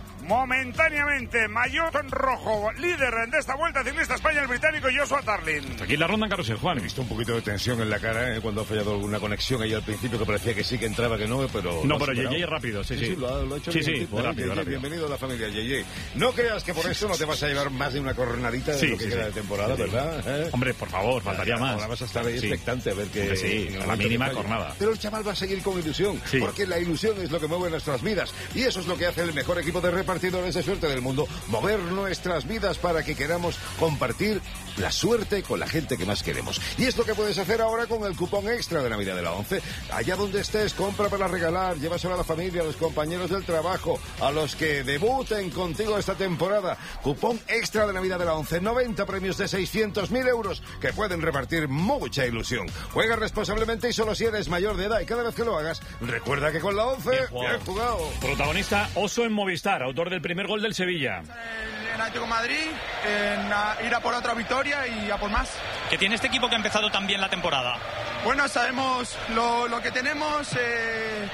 Momentáneamente, maillot en rojo, líder de esta Vuelta Ciclista España, el británico Joshua Tarling. Aquí la ronda en carrusel, Juan. He visto un poquito de tensión en la cara eh, cuando ha fallado alguna conexión ahí al principio, que parecía que sí, que entraba, que no, pero... No, pero Yeye rápido, sí, sí. Sí, sí, lo ha, lo ha hecho sí, bien. sí, Tipo, rápido, Yeye, rápido. Bienvenido a la familia Yeye. No creas que por eso no te vas a llevar más de una cornadita de sí, lo que sí, queda sí. de temporada, sí, ¿verdad? ¿Eh? Hombre, por favor, faltaría ahora, más. Ahora vas a estar ahí sí. expectante a ver que... Hombre, sí, a la mínima jornada. Pero el chaval va a seguir con ilusión, sí. porque la ilusión es lo que mueve nuestras vidas. Y eso es lo que hace el mejor equipo de repartidores de suerte del mundo. Mover nuestras vidas para que queramos compartir la suerte con la gente que más queremos. Y es lo que puedes hacer ahora con el cupón extra de Navidad de la ONCE. Allá donde estés, compra para regalar, llévaselo a la familia, a los compañeros del trabajo, a los que debuten contigo esta temporada. Cupón extra de Navidad de la ONCE, noventa premios de seiscientos mil euros que pueden repartir mucha ilusión. Juega responsablemente y solo si eres mayor de edad, y cada vez que lo hagas, recuerda que con la ONCE, bien jugado. Bien jugado. Protagonista Oso en Movistar, autor del primer gol del Sevilla. En Atlético de Madrid, en a, ir a por otra victoria y a por más. ¿Qué tiene este equipo que ha empezado tan bien la temporada? Bueno, sabemos lo, lo que tenemos, eh,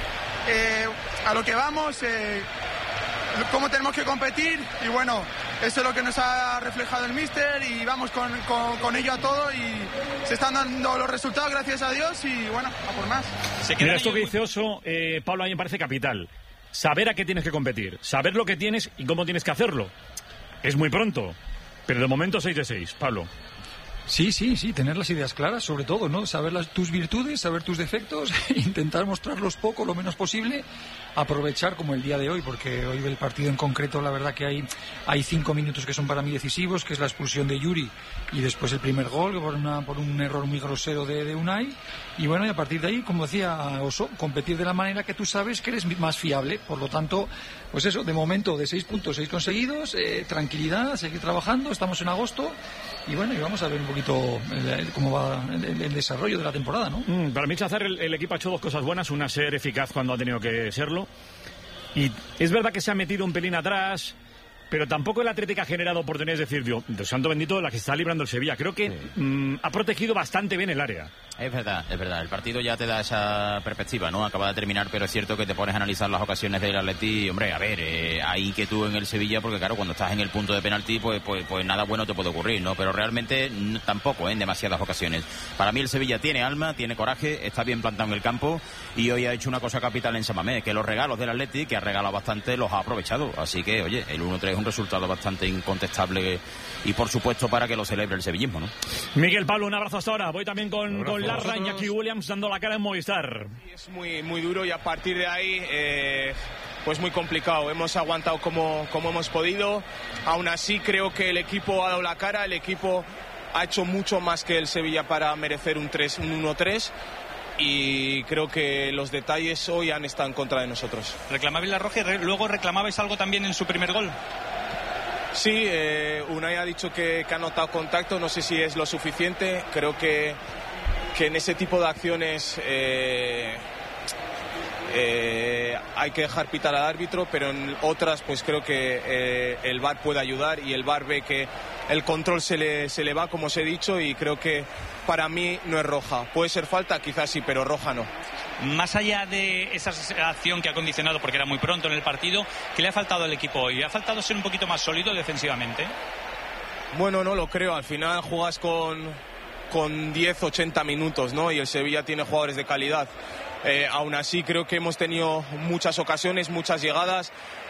eh, a lo que vamos, eh, cómo tenemos que competir, y bueno, eso es lo que nos ha reflejado el míster, y vamos con, con, con ello a todo, y se están dando los resultados, gracias a Dios, y bueno, a por más. Mira, esto que dice Oso, eh, Pablo, a mí me parece capital. Saber a qué tienes que competir, saber lo que tienes y cómo tienes que hacerlo. Es muy pronto, pero de momento seis de seis, Pablo. Sí, sí, sí, tener las ideas claras, sobre todo, ¿no? Saber las, tus virtudes, saber tus defectos, intentar mostrarlos poco, lo menos posible, aprovechar como el día de hoy, porque hoy el partido en concreto, la verdad que hay, hay cinco minutos que son para mí decisivos, que es la expulsión de Yuri y después el primer gol por, una, por un error muy grosero de, de Unai, y bueno, y a partir de ahí, como decía Oso, competir de la manera que tú sabes que eres más fiable, por lo tanto, pues eso, de momento de seis puntos, seis conseguidos, eh, tranquilidad, seguir trabajando, estamos en agosto, y bueno, y vamos a ver un poquito el, el, cómo va el, el desarrollo de la temporada, ¿no? Mm, para mí, Chazar, el, el equipo ha hecho dos cosas buenas, una, ser eficaz cuando ha tenido que serlo, y es verdad que se ha metido un pelín atrás, pero tampoco el Atlético ha generado oportunidades, de decir, Dios, Dios santo bendito, la que está librando el Sevilla. Creo que sí. mm, ha protegido bastante bien el área. Es verdad, es verdad. El partido ya te da esa perspectiva, ¿no? Acaba de terminar, pero es cierto que te pones a analizar las ocasiones del Atleti. Hombre, a ver, eh, ahí que tú en el Sevilla, porque claro, cuando estás en el punto de penalti, pues, pues, pues nada bueno te puede ocurrir, ¿no? Pero realmente n- tampoco, ¿eh? En demasiadas ocasiones. Para mí el Sevilla tiene alma, tiene coraje, está bien plantado en el campo y hoy ha hecho una cosa capital en San Mamés, que los regalos del Atleti, que ha regalado bastante, los ha aprovechado. Así que, oye, el uno tres es un resultado bastante incontestable y, por supuesto, para que lo celebre el sevillismo, ¿no? Miguel, Pablo, un abrazo hasta ahora. Voy también con, con Larra, Iñaki Williams dando la cara en Movistar. Es muy, muy duro y a partir de ahí, eh, pues muy complicado. Hemos aguantado como, como hemos podido. Aún así, creo que el equipo ha dado la cara, el equipo ha hecho mucho más que el Sevilla para merecer un, tres, un uno tres. Y creo que los detalles hoy han estado en contra de nosotros. Reclamabais la roja y luego reclamabais algo también en su primer gol. Sí, eh, Unai ha dicho que, que ha notado contacto, no sé si es lo suficiente. Creo que, que en ese tipo de acciones eh, eh, hay que dejar pitar al árbitro, pero en otras pues creo que eh, el V A R puede ayudar y el V A R ve que el control se le, se le va, como os he dicho, y creo que para mí no es roja. Puede ser falta, quizás sí, pero roja no. más allá de esa acción que ha condicionado porque era muy pronto en el partido, ¿qué le ha faltado al equipo hoy? ¿Ha faltado ser un poquito más sólido defensivamente? Bueno, no lo creo. Al final juegas con, con diez, ochenta minutos, ¿no? Y el Sevilla tiene jugadores de calidad. Eh, aún así creo que hemos tenido muchas ocasiones, muchas llegadas,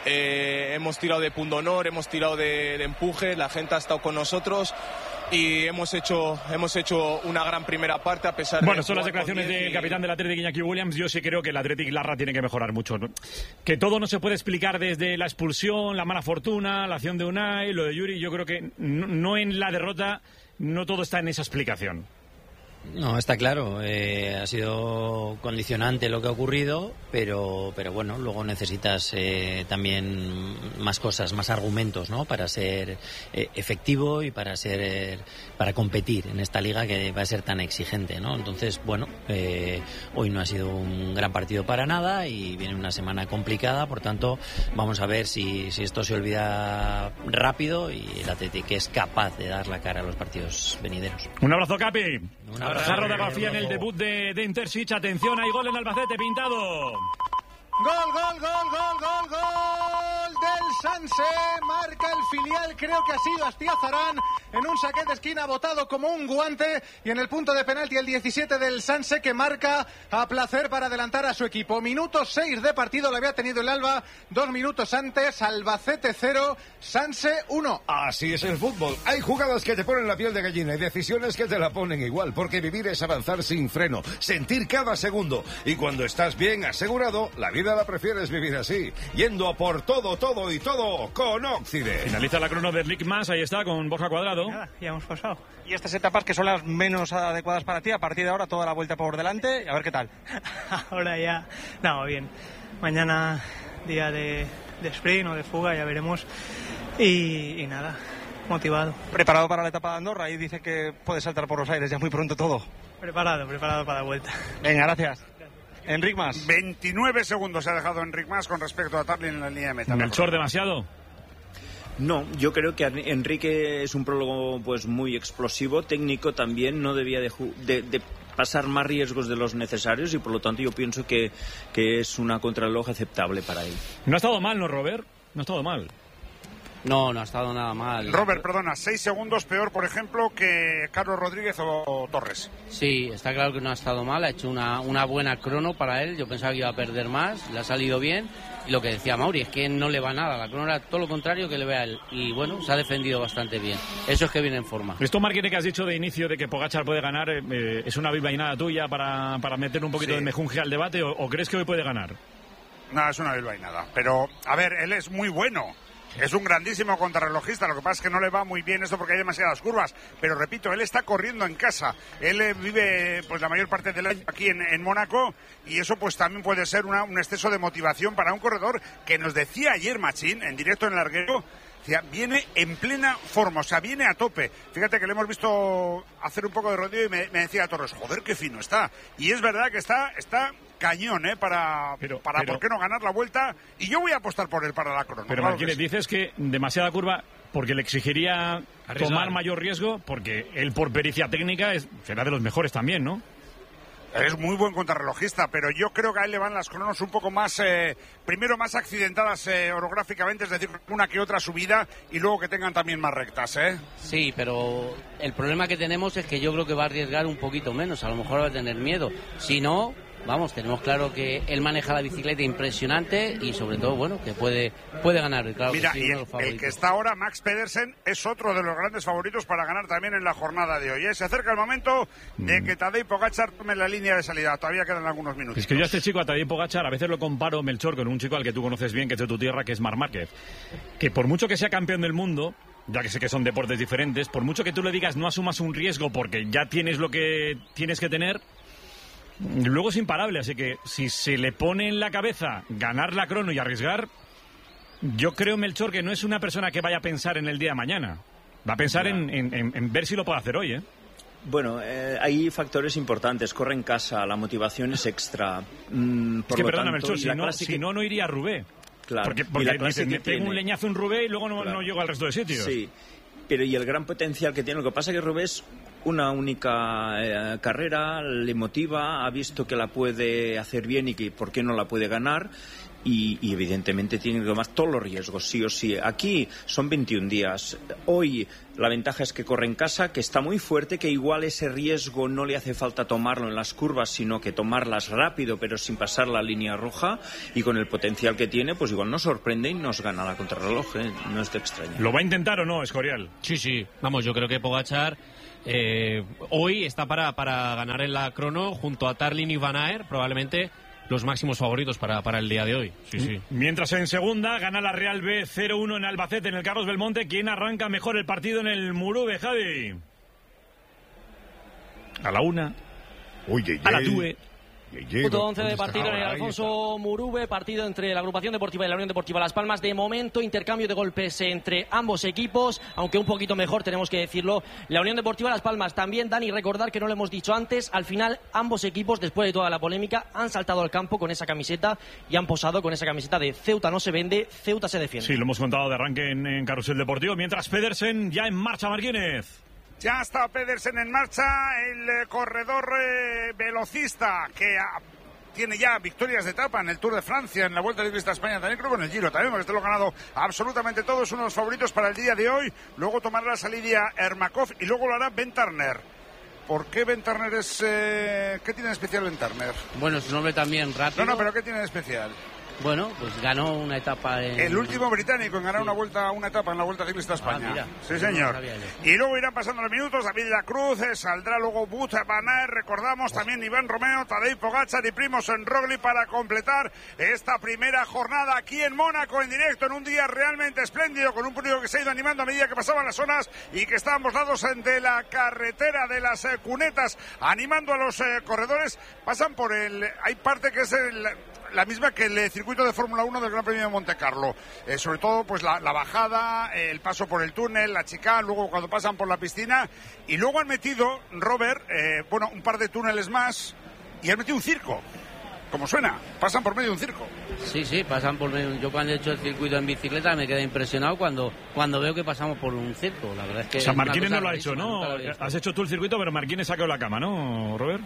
eh, hemos tirado de pundonor, hemos tirado de, de empuje, la gente ha estado con nosotros y hemos hecho hemos hecho una gran primera parte a pesar de... Bueno, son las declaraciones del y... capitán del Athletic, Iñaki Williams. Yo sí creo que el Athletic Larra tiene que mejorar mucho, ¿no? Que todo no se puede explicar desde la expulsión, la mala fortuna, la acción de Unai, lo de Yuri. Yo creo que no, no en la derrota, no todo está en esa explicación. No, está claro, eh, ha sido condicionante lo que ha ocurrido, pero, pero bueno, luego necesitas eh, también más cosas, más argumentos, ¿no? Para ser eh, efectivo y para ser eh, para competir en esta liga que va a ser tan exigente, ¿no? Entonces, bueno, eh, hoy no ha sido un gran partido para nada y viene una semana complicada, por tanto, vamos a ver si, si esto se olvida rápido y el Athletic es capaz de dar la cara a los partidos venideros. Un abrazo, Capi. Un abrazo. Jarro de García en el debut de, de Intersich. Atención, hay gol en Albacete, pintado. Gol, gol, gol, gol, gol, gol del Sanse. Marca el filial, creo que ha sido Astiazarán en un saque de esquina botado como un guante. Y en el punto de penalti el diecisiete del Sanse, que marca a placer para adelantar a su equipo. Minuto seis de partido lo había tenido el Alba. Dos minutos antes, Albacete cero, Sanse uno. Así es el fútbol. Hay jugadas que te ponen la piel de gallina y decisiones que te la ponen igual. Porque vivir es avanzar sin freno, sentir cada segundo. Y cuando estás bien asegurado, la vida la prefieres vivir así, yendo a por todo, todo y todo con Oxide. Finaliza la crono de Rick Mas, ahí está, con Borja Cuadrado. Nada, ya hemos pasado. Y estas etapas que son las menos adecuadas para ti, a partir de ahora toda la vuelta por delante, a ver qué tal. Ahora ya, no, bien. Mañana día de, de sprint o de fuga, ya veremos. Y, y nada, motivado. ¿Preparado para la etapa de Andorra? Ahí dice que puede saltar por los aires ya muy pronto todo. Preparado, preparado para la vuelta. Venga, gracias. Enric Mas. veintinueve segundos ha dejado Enric Mas con respecto a Tarly en la línea de meta. ¿Melchor demasiado? No, yo creo que Enrique es un prólogo pues muy explosivo, técnico también, no debía de, de, de pasar más riesgos de los necesarios y por lo tanto yo pienso que, que es una contrarreloj aceptable para él. No ha estado mal, ¿no, Robert? No ha estado mal. No, no ha estado nada mal. Robert, perdona, seis segundos peor, por ejemplo, que Carlos Rodríguez o Torres. Sí, está claro que no ha estado mal, ha hecho una, una buena crono para él. Yo pensaba que iba a perder más, le ha salido bien. Y lo que decía Mauri, es que no le va nada. La crono era todo lo contrario que le ve a él. Y bueno, se ha defendido bastante bien. Eso es que viene en forma. Esto, Marquine, que has dicho de inicio de que Pogačar puede ganar, eh, ¿es una bilbainada tuya para, para meter un poquito sí. de mejunje al debate o, o crees que hoy puede ganar? No, es una bilbainada. Pero, a ver, él es muy bueno. Es un grandísimo contrarrelojista, lo que pasa es que no le va muy bien esto porque hay demasiadas curvas, pero repito, él está corriendo en casa, él vive pues la mayor parte del año aquí en, en Mónaco y eso pues también puede ser una, un exceso de motivación para un corredor que nos decía ayer Machín, en directo en el larguero, viene en plena forma, o sea, viene a tope. Fíjate que le hemos visto hacer un poco de rodillo y me, me decía Torres, joder, qué fino está. Y es verdad que está, está cañón, ¿eh? Para, pero, para pero, ¿por qué no ganar la vuelta? Y yo voy a apostar por él para la crono. Pero claro Marquínez, sí. dices que demasiada curva porque le exigiría Arriesgar. tomar mayor riesgo, porque él por pericia técnica es, será de los mejores también, ¿no? Es muy buen contrarrelojista, pero yo creo que a él le van las cronos un poco más, eh, primero más accidentadas eh, orográficamente, es decir, una que otra subida y luego que tengan también más rectas, ¿eh? Sí, pero el problema que tenemos es que yo creo que va a arriesgar un poquito menos, a lo mejor va a tener miedo. Si no, vamos, tenemos claro que él maneja la bicicleta impresionante y sobre todo, bueno, que puede puede ganar. Claro Mira, que sí, y el, el que está ahora, Max Pedersen, es otro de los grandes favoritos para ganar también en la jornada de hoy, ¿eh? Se acerca el momento de que Tadej Pogačar tome la línea de salida. Todavía quedan algunos minutos. Es que yo a este chico, a Tadej Pogačar, a veces lo comparo, Melchor, con un chico al que tú conoces bien, que es de tu tierra, que es Marc Márquez. Que por mucho que sea campeón del mundo, ya que sé que son deportes diferentes, por mucho que tú le digas no asumas un riesgo porque ya tienes lo que tienes que tener, luego es imparable, así que si se le pone en la cabeza ganar la crono y arriesgar, yo creo, Melchor, que no es una persona que vaya a pensar en el día de mañana. Va a pensar en, en, en ver si lo puede hacer hoy, ¿eh? Bueno, eh, hay factores importantes. Corre en casa, la motivación es extra. Mm, por es que, lo perdona, tanto, Melchor, si no, clásica... si no, no iría a Roubaix. Claro. Porque, porque y la dice, me tiene... tengo un leñazo en Roubaix y luego no, claro. no llego al resto de sitios. Sí, pero y el gran potencial que tiene. Lo que pasa es que Roubaix una única eh, carrera, le motiva, ha visto que la puede hacer bien y que por qué no la puede ganar. Y, y evidentemente tiene que tomar todos los riesgos, sí o sí. Aquí son veintiún días. Hoy la ventaja es que corre en casa, que está muy fuerte, que igual ese riesgo no le hace falta tomarlo en las curvas, sino que tomarlas rápido, pero sin pasar la línea roja. Y con el potencial que tiene, pues igual nos sorprende y nos gana la contrarreloj, ¿eh? No es de extraño. ¿Lo va a intentar o no, Escorial? Sí, sí. Vamos, yo creo que Pogačar eh, hoy está para, para ganar en la crono junto a Tarlin y Van Aert, probablemente los máximos favoritos para, para el día de hoy. Sí, sí. Mientras en segunda gana la Real B cero uno en Albacete, en el Carlos Belmonte. ¿Quién arranca mejor el partido en el Murube, Javi? A la una. Oye, a la tue. Punto once de partido en el Alfonso Murube, partido entre la Agrupación Deportiva y la Unión Deportiva Las Palmas. De momento, intercambio de golpes entre ambos equipos, aunque un poquito mejor, tenemos que decirlo. La Unión Deportiva Las Palmas también, Dani, recordar que no lo hemos dicho antes, al final ambos equipos, después de toda la polémica, han saltado al campo con esa camiseta y han posado con esa camiseta de Ceuta no se vende, Ceuta se defiende. Sí, lo hemos contado de arranque en, en Carrusel Deportivo, mientras Pedersen ya en marcha, Martínez. Ya está Pedersen en marcha, el eh, corredor eh, velocista que ha... tiene ya victorias de etapa en el Tour de Francia, en la Vuelta Ciclista a España, también creo que en el Giro también, porque este lo ha ganado absolutamente todo, es uno de los favoritos para el día de hoy. Luego tomará la salida Ermakov y luego lo hará Ben Turner. ¿Por qué Ben Turner es...? Eh... ¿Qué tiene de especial Ben Turner? Bueno, su nombre también rápido. No, no, pero ¿qué tiene de especial? Bueno, pues ganó una etapa en... El último británico en ganar sí. una vuelta, una etapa en la Vuelta Ciclista a España. Ah, mira, sí, señor. No y luego irán pasando los minutos, David La Cruz, saldrá luego Wout van Aert, recordamos oh. también Iván Romeo, Tadej Pogačar y Primož Roglič para completar esta primera jornada aquí en Mónaco en directo, en un día realmente espléndido, con un público que se ha ido animando a medida que pasaban las horas y que está a ambos lados de la carretera de las eh, cunetas, animando a los eh, corredores. Pasan por el... Hay parte que es el... la misma que el circuito de Fórmula uno del Gran Premio de Monte Carlo, eh, sobre todo pues la, la bajada, eh, el paso por el túnel, la chicane, luego cuando pasan por la piscina, y luego han metido, Robert, eh, bueno, un par de túneles más, y han metido un circo, como suena, pasan por medio de un circo. Sí, sí, pasan por medio. Yo cuando he hecho el circuito en bicicleta me quedé impresionado cuando, cuando veo que pasamos por un circo, la verdad es que... O sea, Marquínez no lo ha hecho, ¿no? Has hecho tú el circuito, pero Marquínez sacó la cama, ¿no, Robert?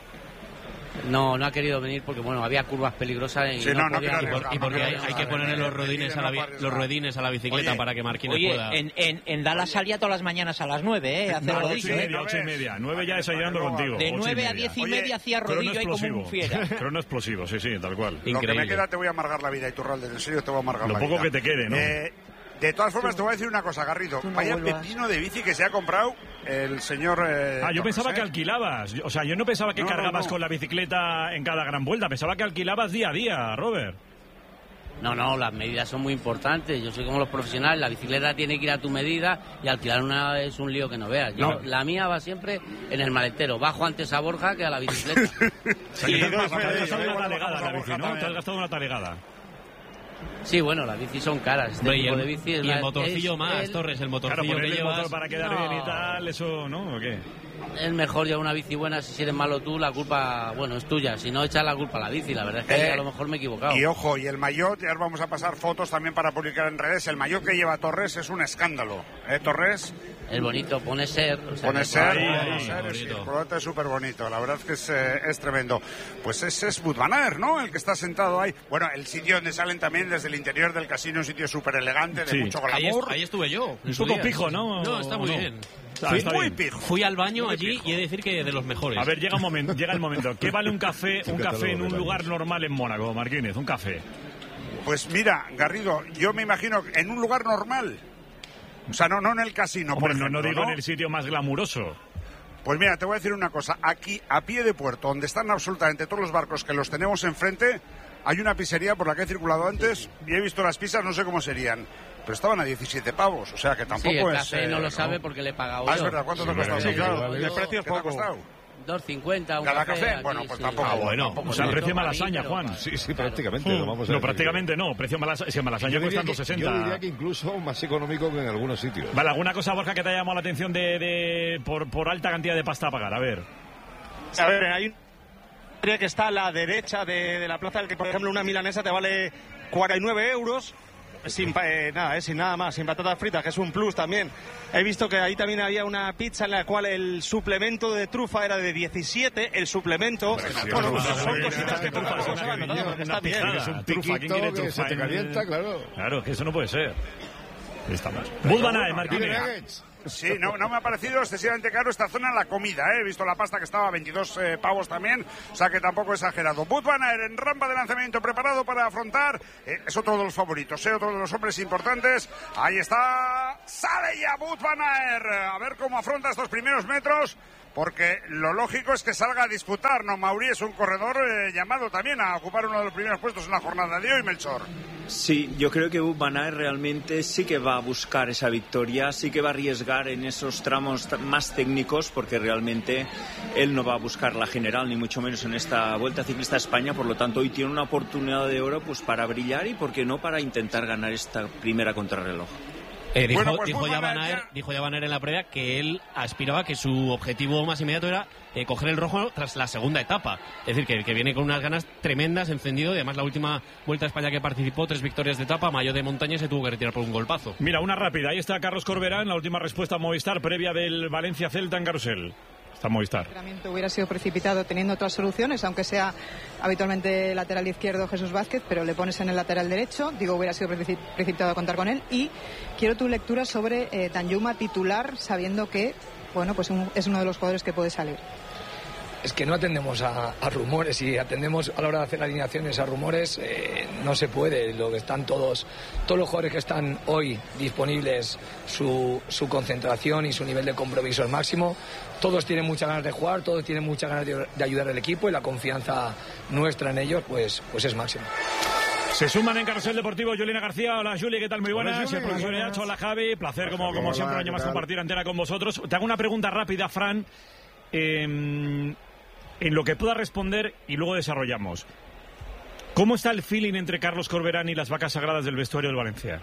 No, no ha querido venir porque bueno, había curvas peligrosas y, sí, no no, podía, no, y, por, y porque hay, hay que ponerle los ruedines a la, los ruedines a la bicicleta. Oye, para que Marquínez oye, pueda... en, en, en Dallas salía todas las mañanas a las nueve, ¿eh? Hacer no, ocho y media, ocho y media. Nueve ya desayunando contigo. De nueve a diez y media hacía rodillo ahí como un fiera. Crono explosivo, sí, sí, tal cual. Increíble. Lo que me queda te voy a amargar la vida, Iturralde, en serio te voy a amargar Lo la vida. Lo poco que te quede, ¿no? Eh, De todas formas, te voy a decir una cosa, Garrido. No Vaya vuelvas. pepino de bici que se ha comprado el señor... Eh, ah, yo Torres, pensaba ¿eh? que alquilabas. O sea, yo no pensaba que no, cargabas no, no. con la bicicleta en cada gran vuelta. Pensaba que alquilabas día a día, Robert. No, no, las medidas son muy importantes. Yo soy como los profesionales. La bicicleta tiene que ir a tu medida y alquilar una es un lío que no veas. Yo, no. La mía va siempre en el maletero. Bajo antes a Borja que a la bicicleta. Sí, te has gastado una talegada la bici, ¿no? Te has gastado una talegada. Sí, bueno, las bicis son caras. Este y tipo el, de bici es y la, el motorcillo es más, el, Torres, el motorcillo claro, que llevas... el motor para quedar no. bien y tal, eso, ¿no? ¿O qué? Es mejor llevar una bici buena. Si eres malo tú, la culpa, bueno, es tuya. Si no, echas la culpa a la bici. La verdad es que eh, a lo mejor me he equivocado. Y ojo, y el maillot, ya vamos a pasar fotos también para publicar en redes. El maillot que lleva Torres es un escándalo. ¿Eh, Torres? Es bonito, pone ser. O sea, pone ser, ahí, pone ahí, ser sí, el colorante es súper bonito. La verdad es que es, eh, es tremendo. Pues ese es Wout van Aert, ¿no? El que está sentado ahí. Bueno, el sitio donde salen también desde el interior del casino, un sitio súper elegante, de sí. mucho glamour. Ahí, est ahí estuve yo. Un poco pijo, ¿no? No, está muy no. bien. Ah, Fui, está muy bien. pijo. Fui al baño muy allí pijo. Y he de decir que de los mejores. A ver, llega un momento, llega el momento. ¿Qué vale un café, un café en un lugar normal en Mónaco, Marquínez? Un café. Pues mira, Garrido, yo me imagino en un lugar normal. O sea, no, no en el casino, Hombre, por ejemplo, no, no digo ¿no? en el sitio más glamuroso. Pues mira, te voy a decir una cosa. Aquí, a pie de puerto, donde están absolutamente todos los barcos que los tenemos enfrente, hay una pizzería por la que he circulado antes y he visto las pizzas, no sé cómo serían. Pero estaban a diecisiete pavos, o sea que tampoco sí, el es... café eh, no lo ¿no? sabe porque le he pagado ah, yo. es verdad, ¿cuánto sí, te ha costado? Sí, claro, el precio es poco. dos cincuenta un ¿Cada café? café? Aquí, Bueno, pues sí. tampoco. Ah, bueno, tampoco o sea, el precio no, malasaña, Juan. Sí, sí, prácticamente. Uh, lo vamos a no, prácticamente no. Precio malasaña, si malasaña cuestan dos sesenta. Yo diría que incluso más económico que en algunos sitios. Vale, ¿alguna cosa, Borja, que te haya llamado la atención de, de por, por alta cantidad de pasta a pagar? A ver. A ver, hay un que está a la derecha de, de la plaza, que por ejemplo una milanesa te vale cuarenta y nueve euros. sin, eh, nada, eh, sin nada más, sin patatas fritas, que es un plus también. He visto que ahí también había una pizza en la cual el suplemento de trufa era de diecisiete, el suplemento... Bueno, pues son cositas que trufa se van notando, que está bien. Es un trufa, ¿quién quiere trufa? Se te calienta, claro. Claro, que eso no puede ser. Estamos. Bud Van Aert, Marquinhos. Sí, no, no me ha parecido excesivamente caro esta zona en la comida, ¿eh? He visto la pasta que estaba a veintidós eh, pavos también, o sea que tampoco exagerado. Wout van Aert en rampa de lanzamiento preparado para afrontar, eh, es otro de los favoritos, ¿eh? Otro de los hombres importantes. Ahí está, sale ya Wout van Aert, a ver cómo afronta estos primeros metros. Porque lo lógico es que salga a disputar, ¿no? Mauri es un corredor eh, llamado también a ocupar uno de los primeros puestos en la jornada de hoy, Melchor. Sí, yo creo que Van Aert realmente sí que va a buscar esa victoria, sí que va a arriesgar en esos tramos más técnicos, porque realmente él no va a buscar la general, ni mucho menos en esta Vuelta Ciclista a España, por lo tanto hoy tiene una oportunidad de oro pues para brillar y, por qué no, para intentar ganar esta primera contrarreloj. Eh, dijo, Bueno, pues dijo, ya Van Aert, ya... dijo ya Van Aert en la previa que él aspiraba que su objetivo más inmediato era eh, coger el rojo tras la segunda etapa. Es decir, que, que viene con unas ganas tremendas, encendido, y además la última Vuelta a España que participó, tres victorias de etapa, mayo de montaña, se tuvo que retirar por un golpazo. Mira, una rápida. Ahí está Carlos Corberán, la última respuesta a Movistar previa del Valencia-Celta en Carrusel. Está Movistar. El entrenamiento hubiera sido precipitado teniendo otras soluciones, aunque sea habitualmente lateral izquierdo Jesús Vázquez, pero le pones en el lateral derecho. Digo, hubiera sido precipitado contar con él. Y quiero tu lectura sobre eh, Danjuma titular, sabiendo que, bueno, pues un, es uno de los jugadores que puede salir. Es que no atendemos a, a rumores, y atendemos a la hora de hacer alineaciones a rumores, eh, no se puede. Lo que están todos, todos los jugadores que están hoy disponibles, su, su concentración y su nivel de compromiso es máximo. Todos tienen muchas ganas de jugar, todos tienen muchas ganas de, de ayudar al equipo, y la confianza nuestra en ellos pues, pues es máxima. Se suman en Carrusel Deportivo Juliana García. Hola, Juli, ¿qué tal? Muy buenas. Hola, el profesor Yacho, hola, Javi. Placer, como, como siempre, un año más compartir antena con vosotros. Te hago una pregunta rápida, Fran. Eh, en lo que pueda responder y luego desarrollamos. ¿Cómo está el feeling entre Carlos Corberán y las vacas sagradas del vestuario del Valencia?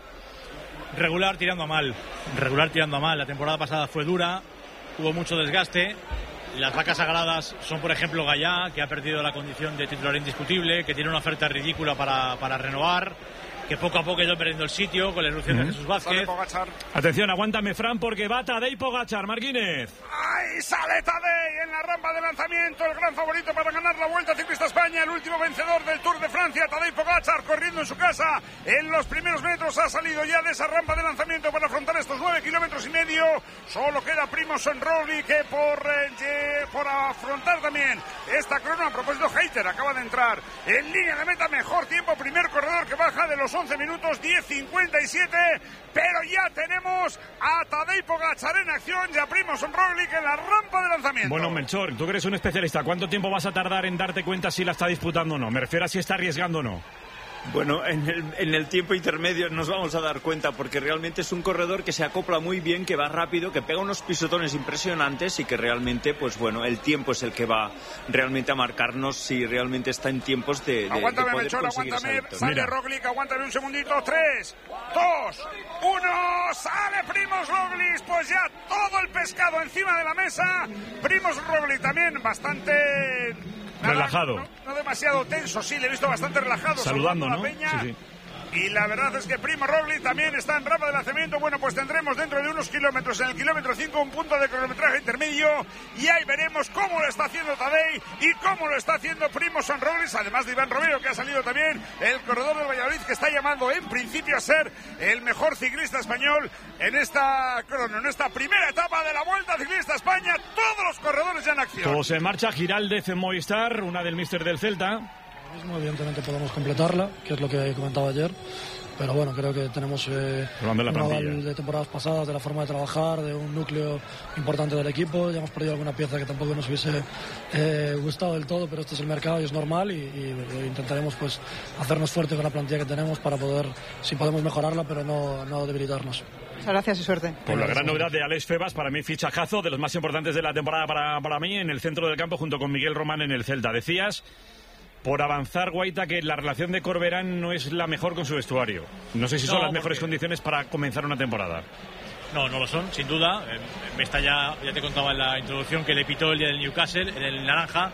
Regular tirando a mal. Regular tirando a mal. La temporada pasada fue dura, hubo mucho desgaste. Las vacas sagradas son, por ejemplo, Gallá, que ha perdido la condición de titular indiscutible, que tiene una oferta ridícula para, para renovar, que poco a poco ha ido perdiendo el sitio con la irrupción uh-huh. de Jesús Vázquez. Atención, aguántame, Fran, porque va Tadej Pogačar, Marquínez. ¡Ay, sale Tadej en la rampa de lanzamiento! El gran favorito para ganar la Vuelta Ciclista a España, el último vencedor del Tour de Francia, Tadej Pogačar, corriendo en su casa. En los primeros metros ha salido ya de esa rampa de lanzamiento para afrontar estos nueve kilómetros y medio. Solo queda Primož Roglič que por, eh, por afrontar también esta crono. A propósito, Hayter acaba de entrar en línea de meta, mejor tiempo, primer corredor que baja de los once minutos, diez cincuenta y siete, pero ya tenemos a Tadej Pogačar en acción, ya Primož Roglič en la rampa de lanzamiento. Bueno, Melchor, tú que eres un especialista, ¿cuánto tiempo vas a tardar en darte cuenta si la está disputando o no? Me refiero a si está arriesgando o no. Bueno, en el, en el tiempo intermedio nos vamos a dar cuenta, porque realmente es un corredor que se acopla muy bien, que va rápido, que pega unos pisotones impresionantes y que realmente, pues bueno, el tiempo es el que va realmente a marcarnos si realmente está en tiempos de, de, aguántame, de poder Melchor, conseguir aguántame, esa victoria. sale Roglič, aguántame un segundito, tres, dos, uno, sale Primož Roglič, pues ya todo el pescado encima de la mesa. Primož Roglič también bastante... Nada, relajado. No, no demasiado tenso, sí, le he visto bastante relajado. Saludando, saludando ¿no? a la peña. Sí, sí. Y la verdad es que Primož Roglič también está en rampa de lanzamiento. Bueno, pues tendremos dentro de unos kilómetros, en el kilómetro cinco, un punto de cronometraje intermedio. Y ahí veremos cómo lo está haciendo Tadej y cómo lo está haciendo Primož Roglič. Además de Iván Romero, que ha salido también, el corredor del Valladolid, que está llamando en principio a ser el mejor ciclista español en esta crono, en esta primera etapa de la Vuelta Ciclista a España. Todos los corredores ya en acción. Todos en marcha. Giraldez en Movistar, una del míster del Celta. Mismo, evidentemente podemos completarla, que es lo que comentaba ayer, pero bueno, creo que tenemos eh, un aval de temporadas pasadas, de la forma de trabajar, de un núcleo importante del equipo. Ya hemos perdido alguna pieza que tampoco nos hubiese eh, gustado del todo, pero este es el mercado y es normal, y, y intentaremos pues hacernos fuerte con la plantilla que tenemos para poder, si podemos mejorarla, pero no, no debilitarnos. Muchas gracias y suerte. Por la gran novedad de Alex Febas, para mí fichajazo de los más importantes de la temporada para, para mí, en el centro del campo junto con Miguel Román en el Celta. Decías, por avanzar, Guaita, que la relación de Corberán no es la mejor con su vestuario. No sé si son no, las mejores porque... condiciones para comenzar una temporada. No, no lo son, sin duda. Eh, está ya, ya te contaba en la introducción que le pitó el día del Newcastle, en el naranja,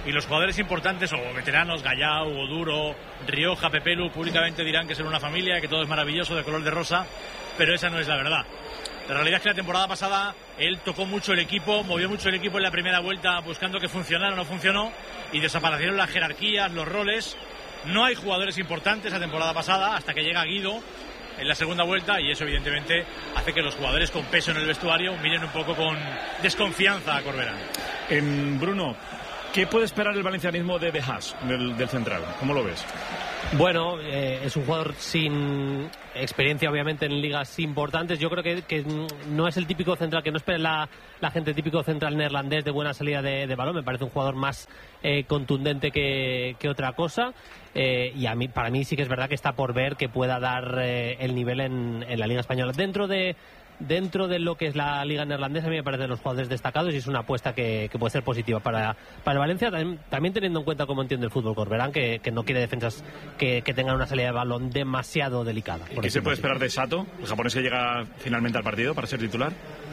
y los jugadores importantes o veteranos, Gallá, Hugo Duro, Rioja, Pepelu, públicamente dirán que son una familia, que todo es maravilloso, de color de rosa, pero esa no es la verdad. La realidad es que la temporada pasada él tocó mucho el equipo, movió mucho el equipo en la primera vuelta buscando que funcionara, no funcionó y desaparecieron las jerarquías, los roles. No hay jugadores importantes la temporada pasada hasta que llega Guido en la segunda vuelta y eso evidentemente hace que los jugadores con peso en el vestuario miren un poco con desconfianza a Corberán. En Bruno, ¿qué puede esperar el valencianismo de De Haas, del, del central? ¿Cómo lo ves? Bueno, eh, es un jugador sin experiencia obviamente en ligas importantes. Yo creo que, que no es el típico central que no espera la, la gente, típico central neerlandés de buena salida de, de balón. Me parece un jugador más eh, contundente que, que otra cosa. Eh, y a mí, para mí sí que es verdad que está por ver que pueda dar eh, el nivel en, en la Liga Española. Dentro de Dentro de lo que es la Liga Neerlandesa, a mí me parecen los jugadores destacados y es una apuesta que, que puede ser positiva para, para el Valencia, también, también teniendo en cuenta cómo entiende el fútbol Corberán, que, que no quiere defensas que, que tengan una salida de balón demasiado delicada. ¿Y qué se puede esperar de Sato, el japonés que llega finalmente al partido para ser titular?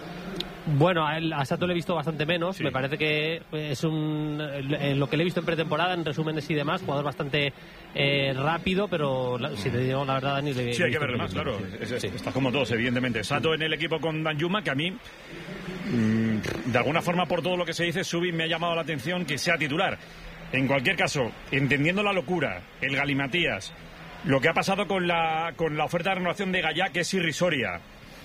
Bueno, a, él, a Sato le he visto bastante menos. Sí. Me parece que es un eh, lo que le he visto en pretemporada, en resúmenes y demás, jugador bastante eh, rápido, pero la, si te digo la verdad, Dani, le sí, hay que verle más, claro. Es, es, sí. Está como todos, evidentemente. Sato en el equipo con Danjuma, que a mí, mmm, de alguna forma, por todo lo que se dice, Subi me ha llamado la atención que sea titular. En cualquier caso, entendiendo la locura, el galimatías, lo que ha pasado con la, con la oferta de renovación de Gallá, que es irrisoria.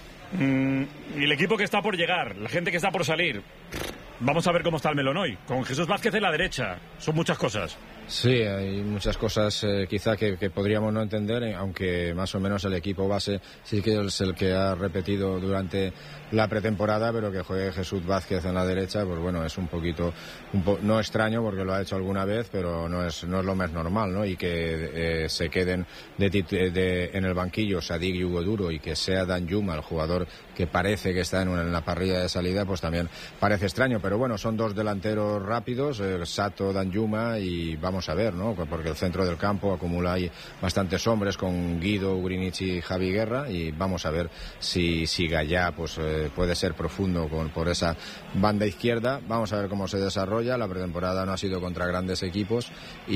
Mm, el equipo que está por llegar, la gente que está por salir. Vamos a ver cómo está el melón hoy. Con Jesús Vázquez en la derecha. Son muchas cosas. Sí, hay muchas cosas eh, quizá que, que podríamos no entender, eh, aunque más o menos el equipo base sí que es el que ha repetido durante la pretemporada, pero que juegue Jesús Vázquez en la derecha, pues bueno, es un poquito, un po no extraño porque lo ha hecho alguna vez, pero no es, no es lo más normal, ¿no? Y que eh, se queden de, de, en el banquillo Sadik y Hugo Duro y que sea Danjuma el jugador que parece que está en, una, en la parrilla de salida, pues también parece extraño, pero bueno, son dos delanteros rápidos, eh, Sato, Danjuma, y vamos a ver, ¿no? Porque el centro del campo acumula ahí bastantes hombres con Guido, Ugrinic y Javi Guerra, y vamos a ver si, si Gallá pues, eh, puede ser profundo con, por esa banda izquierda. Vamos a ver cómo se desarrolla. La pretemporada no ha sido contra grandes equipos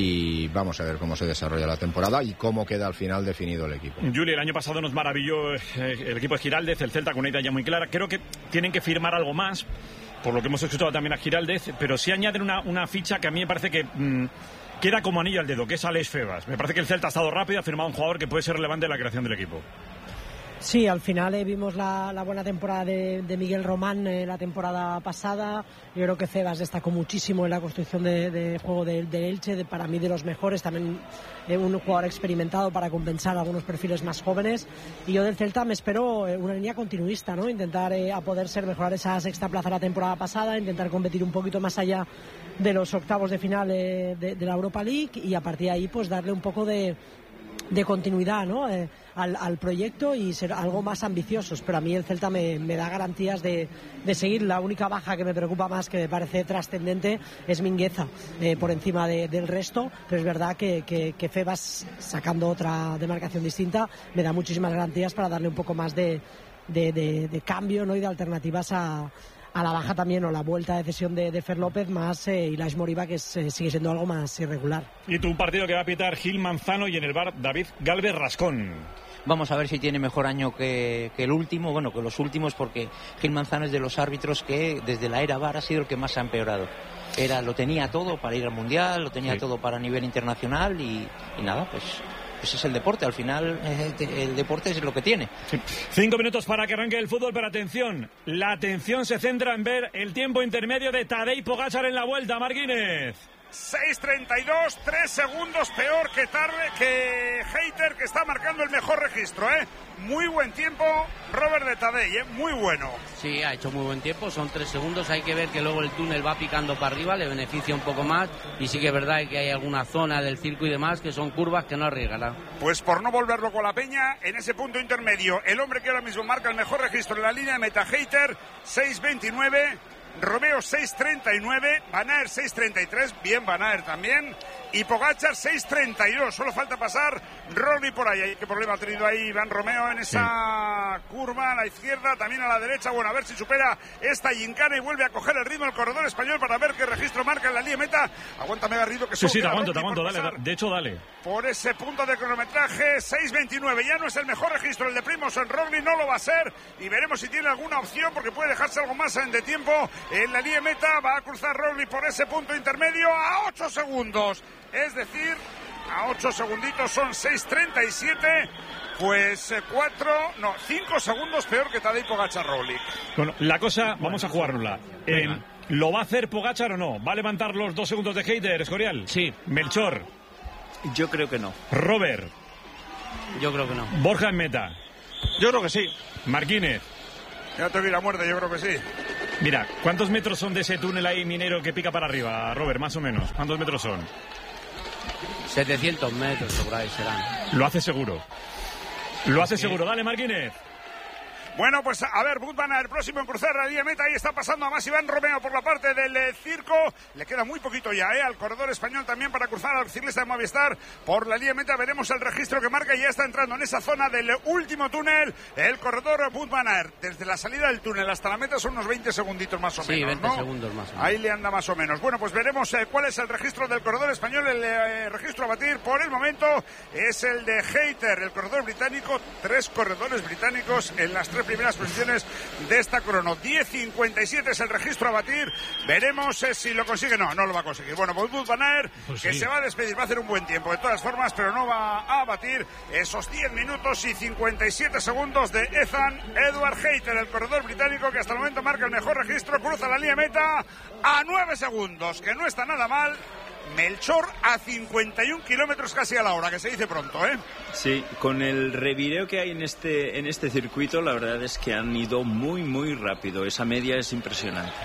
y vamos a ver cómo se desarrolla la temporada y cómo queda al final definido el equipo. Juli, el año pasado nos maravilló eh, el equipo de Giraldez, el Celta con una idea ya muy clara. Creo que tienen que firmar algo más, por lo que hemos escuchado también a Giraldez, pero sí añaden una, una ficha que a mí me parece que mmm, queda como anillo al dedo, que es Alex Febas. Me parece que el Celta ha estado rápido, ha firmado un jugador que puede ser relevante en la creación del equipo. Sí, al final eh, vimos la, la buena temporada de, de Miguel Román eh, la temporada pasada. Yo creo que Febas destacó muchísimo en la construcción de, de juego del de Elche, de, para mí de los mejores, también eh, un jugador experimentado para compensar algunos perfiles más jóvenes. Y yo del Celta me espero eh, una línea continuista, ¿no? Intentar eh, a poder ser mejorar esa sexta plaza la temporada pasada, intentar competir un poquito más allá de los octavos de final eh, de, de la Europa League y a partir de ahí pues darle un poco de de continuidad, ¿no? Eh, al, al proyecto y ser algo más ambiciosos, pero a mí el Celta me, me da garantías de, de seguir. La única baja que me preocupa más, que me parece trascendente, es Mingueza, eh, por encima de, del resto, pero es verdad que, que, que Febas, sacando otra demarcación distinta, me da muchísimas garantías para darle un poco más de, de, de, de cambio, ¿no? Y de alternativas a a la baja también, o la vuelta de cesión de, de Fer López, más eh, Ilaix Moriba, que es, eh, sigue siendo algo más irregular. Y tu partido que va a pitar Gil Manzano y en el bar David Galvez Rascón. Vamos a ver si tiene mejor año que, que el último, bueno, que los últimos, porque Gil Manzano es de los árbitros que desde la era V A R ha sido el que más ha empeorado. Era, lo tenía todo para ir al Mundial, lo tenía sí. todo para nivel internacional y, y nada, pues... Pues es el deporte, al final eh, el deporte es lo que tiene. Sí. Cinco minutos para que arranque el fútbol, pero atención, la atención se centra en ver el tiempo intermedio de Tadej Pogačar en la vuelta, Marquínez. seis treinta y dos, tres segundos peor que tarde que Hayter, que está marcando el mejor registro, ¿eh? Muy buen tiempo, Robert de Tadej, ¿eh? Muy bueno. Sí, ha hecho muy buen tiempo, son tres segundos, hay que ver que luego el túnel va picando para arriba, le beneficia un poco más, y sí que es verdad que hay alguna zona del circo y demás que son curvas que no arriesgará. Pues por no volverlo con la peña, en ese punto intermedio, el hombre que ahora mismo marca el mejor registro en la línea de meta, Hayter, seis veintinueve, Romeo seis treinta y nueve, Van Aert seis treinta y tres, bien Van Aert también, y Pogačar seis treinta y dos, solo falta pasar Roglic por ahí. ¿Qué problema ha tenido ahí Iván Romeo en esa la curva a la izquierda, también a la derecha. Bueno, a ver si supera esta gincana y vuelve a coger el ritmo el corredor español para ver qué registro marca en la línea meta. Aguántame, Garrido, que sí, sí, te queda aguanto, te Roglic aguanto, por dale, pasar de hecho, dale. por ese punto de cronometraje. Seis veintinueve, ya no es el mejor registro el de Primož Roglic, no lo va a ser, y veremos si tiene alguna opción porque puede dejarse algo más de tiempo en la línea meta. Va a cruzar Roglic por ese punto intermedio a ocho segundos, es decir, a ocho segunditos, son seis treinta y siete. Pues cuatro, no, cinco segundos peor que Tadej Pogačar Roglic. Bueno, la cosa, vamos a jugárnosla. Eh, ¿Lo va a hacer Pogačar o no? ¿Va a levantar los dos segundos de Hayter, Escorial? Sí. Melchor. Yo creo que no. Robert. Yo creo que no. Borja en meta. Yo creo que sí. Marquínez. Ya te vi la muerte, yo creo que sí. Mira, ¿cuántos metros son de ese túnel ahí minero que pica para arriba, Robert? Más o menos. ¿Cuántos metros son? setecientos metros sobre ahí serán. Lo hace seguro. Lo hace seguro. Dale, Marquínez. Bueno, pues a ver, Wout van Aert, el próximo en cruzar la línea meta. Ahí está pasando a más Iván Romeo por la parte del eh, circo. Le queda muy poquito ya, ¿eh? Al corredor español también para cruzar al ciclista de Movistar por la línea meta. Veremos el registro que marca y ya está entrando en esa zona del último túnel el corredor Wout van Aert. Desde la salida del túnel hasta la meta son unos veinte segunditos más o sí, menos, veinte ¿no? segundos más o menos. Ahí le anda más o menos. Bueno, pues veremos eh, cuál es el registro del corredor español. El eh, registro a batir por el momento es el de Hayter, el corredor británico. Tres corredores británicos en las tres primeras posiciones de esta crono. diez cincuenta y siete es el registro a batir. Veremos eh, si lo consigue. No, no lo va a conseguir. Bueno, pues Wout van Aert, pues que sí. se va a despedir, va a hacer un buen tiempo de todas formas, pero no va a batir esos diez minutos y cincuenta y siete segundos de Ethan Edward Hayter, el corredor británico que hasta el momento marca el mejor registro. Cruza la línea meta a nueve segundos, que no está nada mal. Melchor a cincuenta y un kilómetros casi a la hora, que se dice pronto, ¿eh? Sí, con el revireo que hay en este, en este circuito, la verdad es que han ido muy, muy rápido. Esa media es impresionante.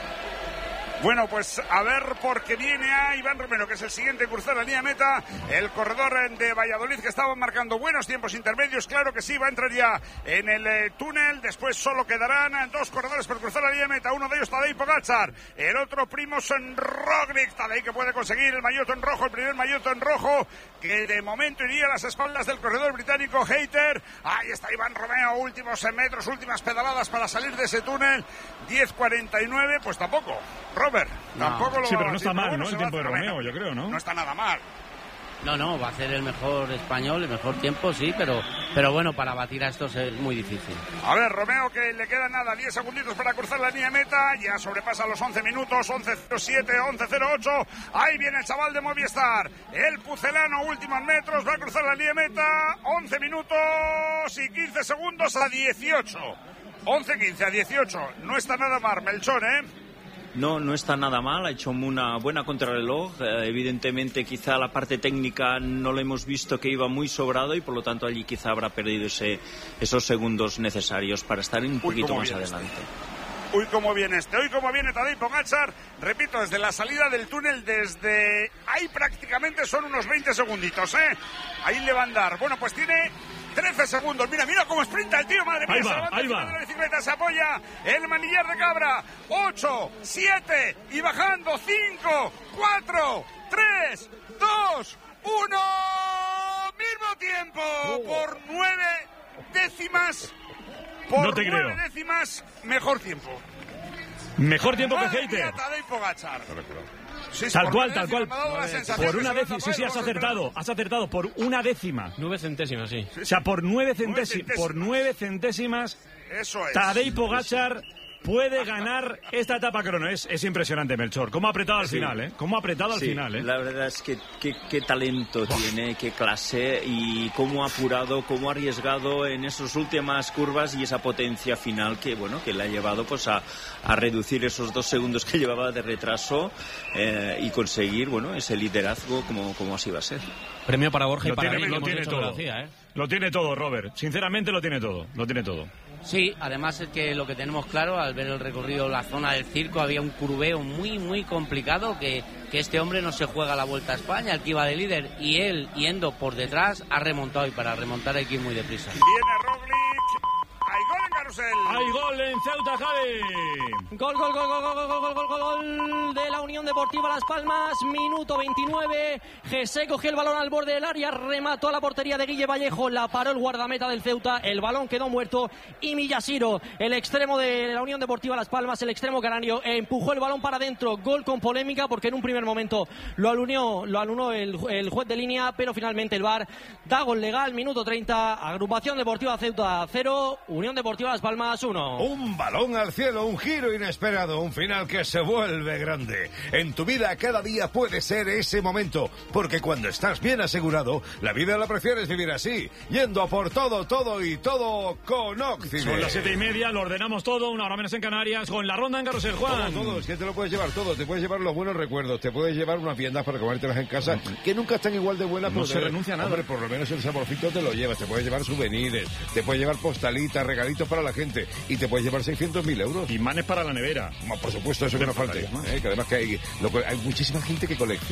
Bueno, pues a ver, porque viene a Iván Romero, que es el siguiente en cruzar la línea meta, el corredor de Valladolid, que estaba marcando buenos tiempos intermedios. Claro que sí, va a entrar ya en el eh, túnel. Después solo quedarán dos corredores por cruzar la línea meta. Uno de ellos Tadej Pogačar, el otro Primož Roglic. Tadej, que puede conseguir el maillot en rojo, el primer maillot en rojo, que de momento iría a las espaldas del corredor británico Hayter. Ahí está Iván Romero, últimos metros, últimas pedaladas para salir de ese túnel. diez cuarenta y nueve, pues tampoco. Robert, no. tampoco lo Sí, pero no está sí, mal, bueno, ¿no? El tiempo de Romeo, yo creo, ¿no? No está nada mal. No, no, va a ser el mejor español, el mejor tiempo, sí, pero, pero bueno, para batir a estos es muy difícil. A ver, Romeo, que le queda nada, diez segunditos para cruzar la línea de meta, ya sobrepasa los once minutos, once cero siete, once cero ocho, ahí viene el chaval de Movistar, el pucelano, últimos metros, va a cruzar la línea de meta, once minutos y quince segundos a dieciocho, once quince a dieciocho, no está nada mal, Melchor, ¿eh? No, no está nada mal, ha hecho una buena contrarreloj. Eh, evidentemente, quizá la parte técnica no lo hemos visto, que iba muy sobrado, y por lo tanto allí quizá habrá perdido ese, esos segundos necesarios para estar un poquito más adelante. Este. Uy, cómo viene este, uy, cómo viene Tadej Pogačar. Repito, desde la salida del túnel, desde ahí prácticamente son unos veinte segunditos, ¿eh? Ahí le va a andar. Bueno, pues tiene trece segundos. Mira, mira cómo sprinta el tío, madre mía. Ahí va, se levanta ahí encima va. de la bicicleta, se apoya el manillar de cabra. ocho, siete y bajando. cinco, cuatro, tres, dos, uno. Mismo tiempo por nueve décimas. Por No te nueve creo. décimas, mejor tiempo. Mejor tiempo que Madre Hayter. mía, Tadej Pogačar. Sí, Tal por cual, una tal cual. décima me ha dado la sensación Por que una se décima, va a sí, sí, has tapar, acertado, has acertado, por una décima. Nueve centésimas, sí. O sea, por nueve centésimas, centésimas. por nueve centésimas, Eso es. Tadej Pogačar puede ganar esta etapa crono. Es, es impresionante, Melchor. Cómo ha apretado al Sí. final, ¿eh? Cómo ha apretado al Sí, final, ¿eh? la verdad es que qué, qué talento tiene, qué clase, y cómo ha apurado, cómo ha arriesgado en esas últimas curvas, y esa potencia final que, bueno, que le ha llevado pues a, a reducir esos dos segundos que llevaba de retraso eh, y conseguir, bueno, ese liderazgo como, como así va a ser. Premio para Borja y Lo para tiene, mí, lo que hemos tiene hecho todo. Andalucía, ¿eh? Lo tiene todo, Robert. Sinceramente lo tiene todo. Lo tiene todo. Sí, además es que lo que tenemos claro al ver el recorrido, la zona del circo, había un curveo muy, muy complicado que, que este hombre no se juega la Vuelta a España, el que iba de líder, y él, yendo por detrás, ha remontado, y para remontar hay que ir muy deprisa. Viene Roglic. Hay gol en Porcel. Hay gol en Ceuta, Javi. Gol, gol, gol, gol, gol, gol, gol, gol, gol, gol de la Unión Deportiva Las Palmas, minuto veintinueve. José cogió el balón al borde del área, remató a la portería de Guille Vallejo, la paró el guardameta del Ceuta, el balón quedó muerto y Millasiro, el extremo de la Unión Deportiva Las Palmas, el extremo canario, empujó el balón para adentro. Gol con polémica porque en un primer momento lo anuló, lo anuló el, el juez de línea, pero finalmente el V A R da gol legal. Minuto treinta, Agrupación Deportiva Ceuta cero, Unión Deportiva Las Palmas uno. Un balón al cielo, un giro inesperado, un final que se vuelve grande. En tu vida cada día puede ser ese momento, porque cuando estás bien asegurado, la vida la prefieres vivir así, yendo a por todo, todo y todo con Occident. Son las siete y media, lo ordenamos todo, una hora menos en Canarias, con la ronda en Carrusel, Juan. Todo, todo, es que te lo puedes llevar todo, te puedes llevar los buenos recuerdos, te puedes llevar unas viandas para comértelas en casa, que nunca están igual de buenas. No se renuncia a nada. Hombre, por lo menos el saborcito te lo llevas, te puedes llevar souvenirs, te puedes llevar postalitas, regalitos para la gente, y te puedes llevar seiscientos mil euros. Imanes para la nevera. Por supuesto, eso que no falte, ¿eh? Que además que hay, lo, hay muchísima gente que colecciona.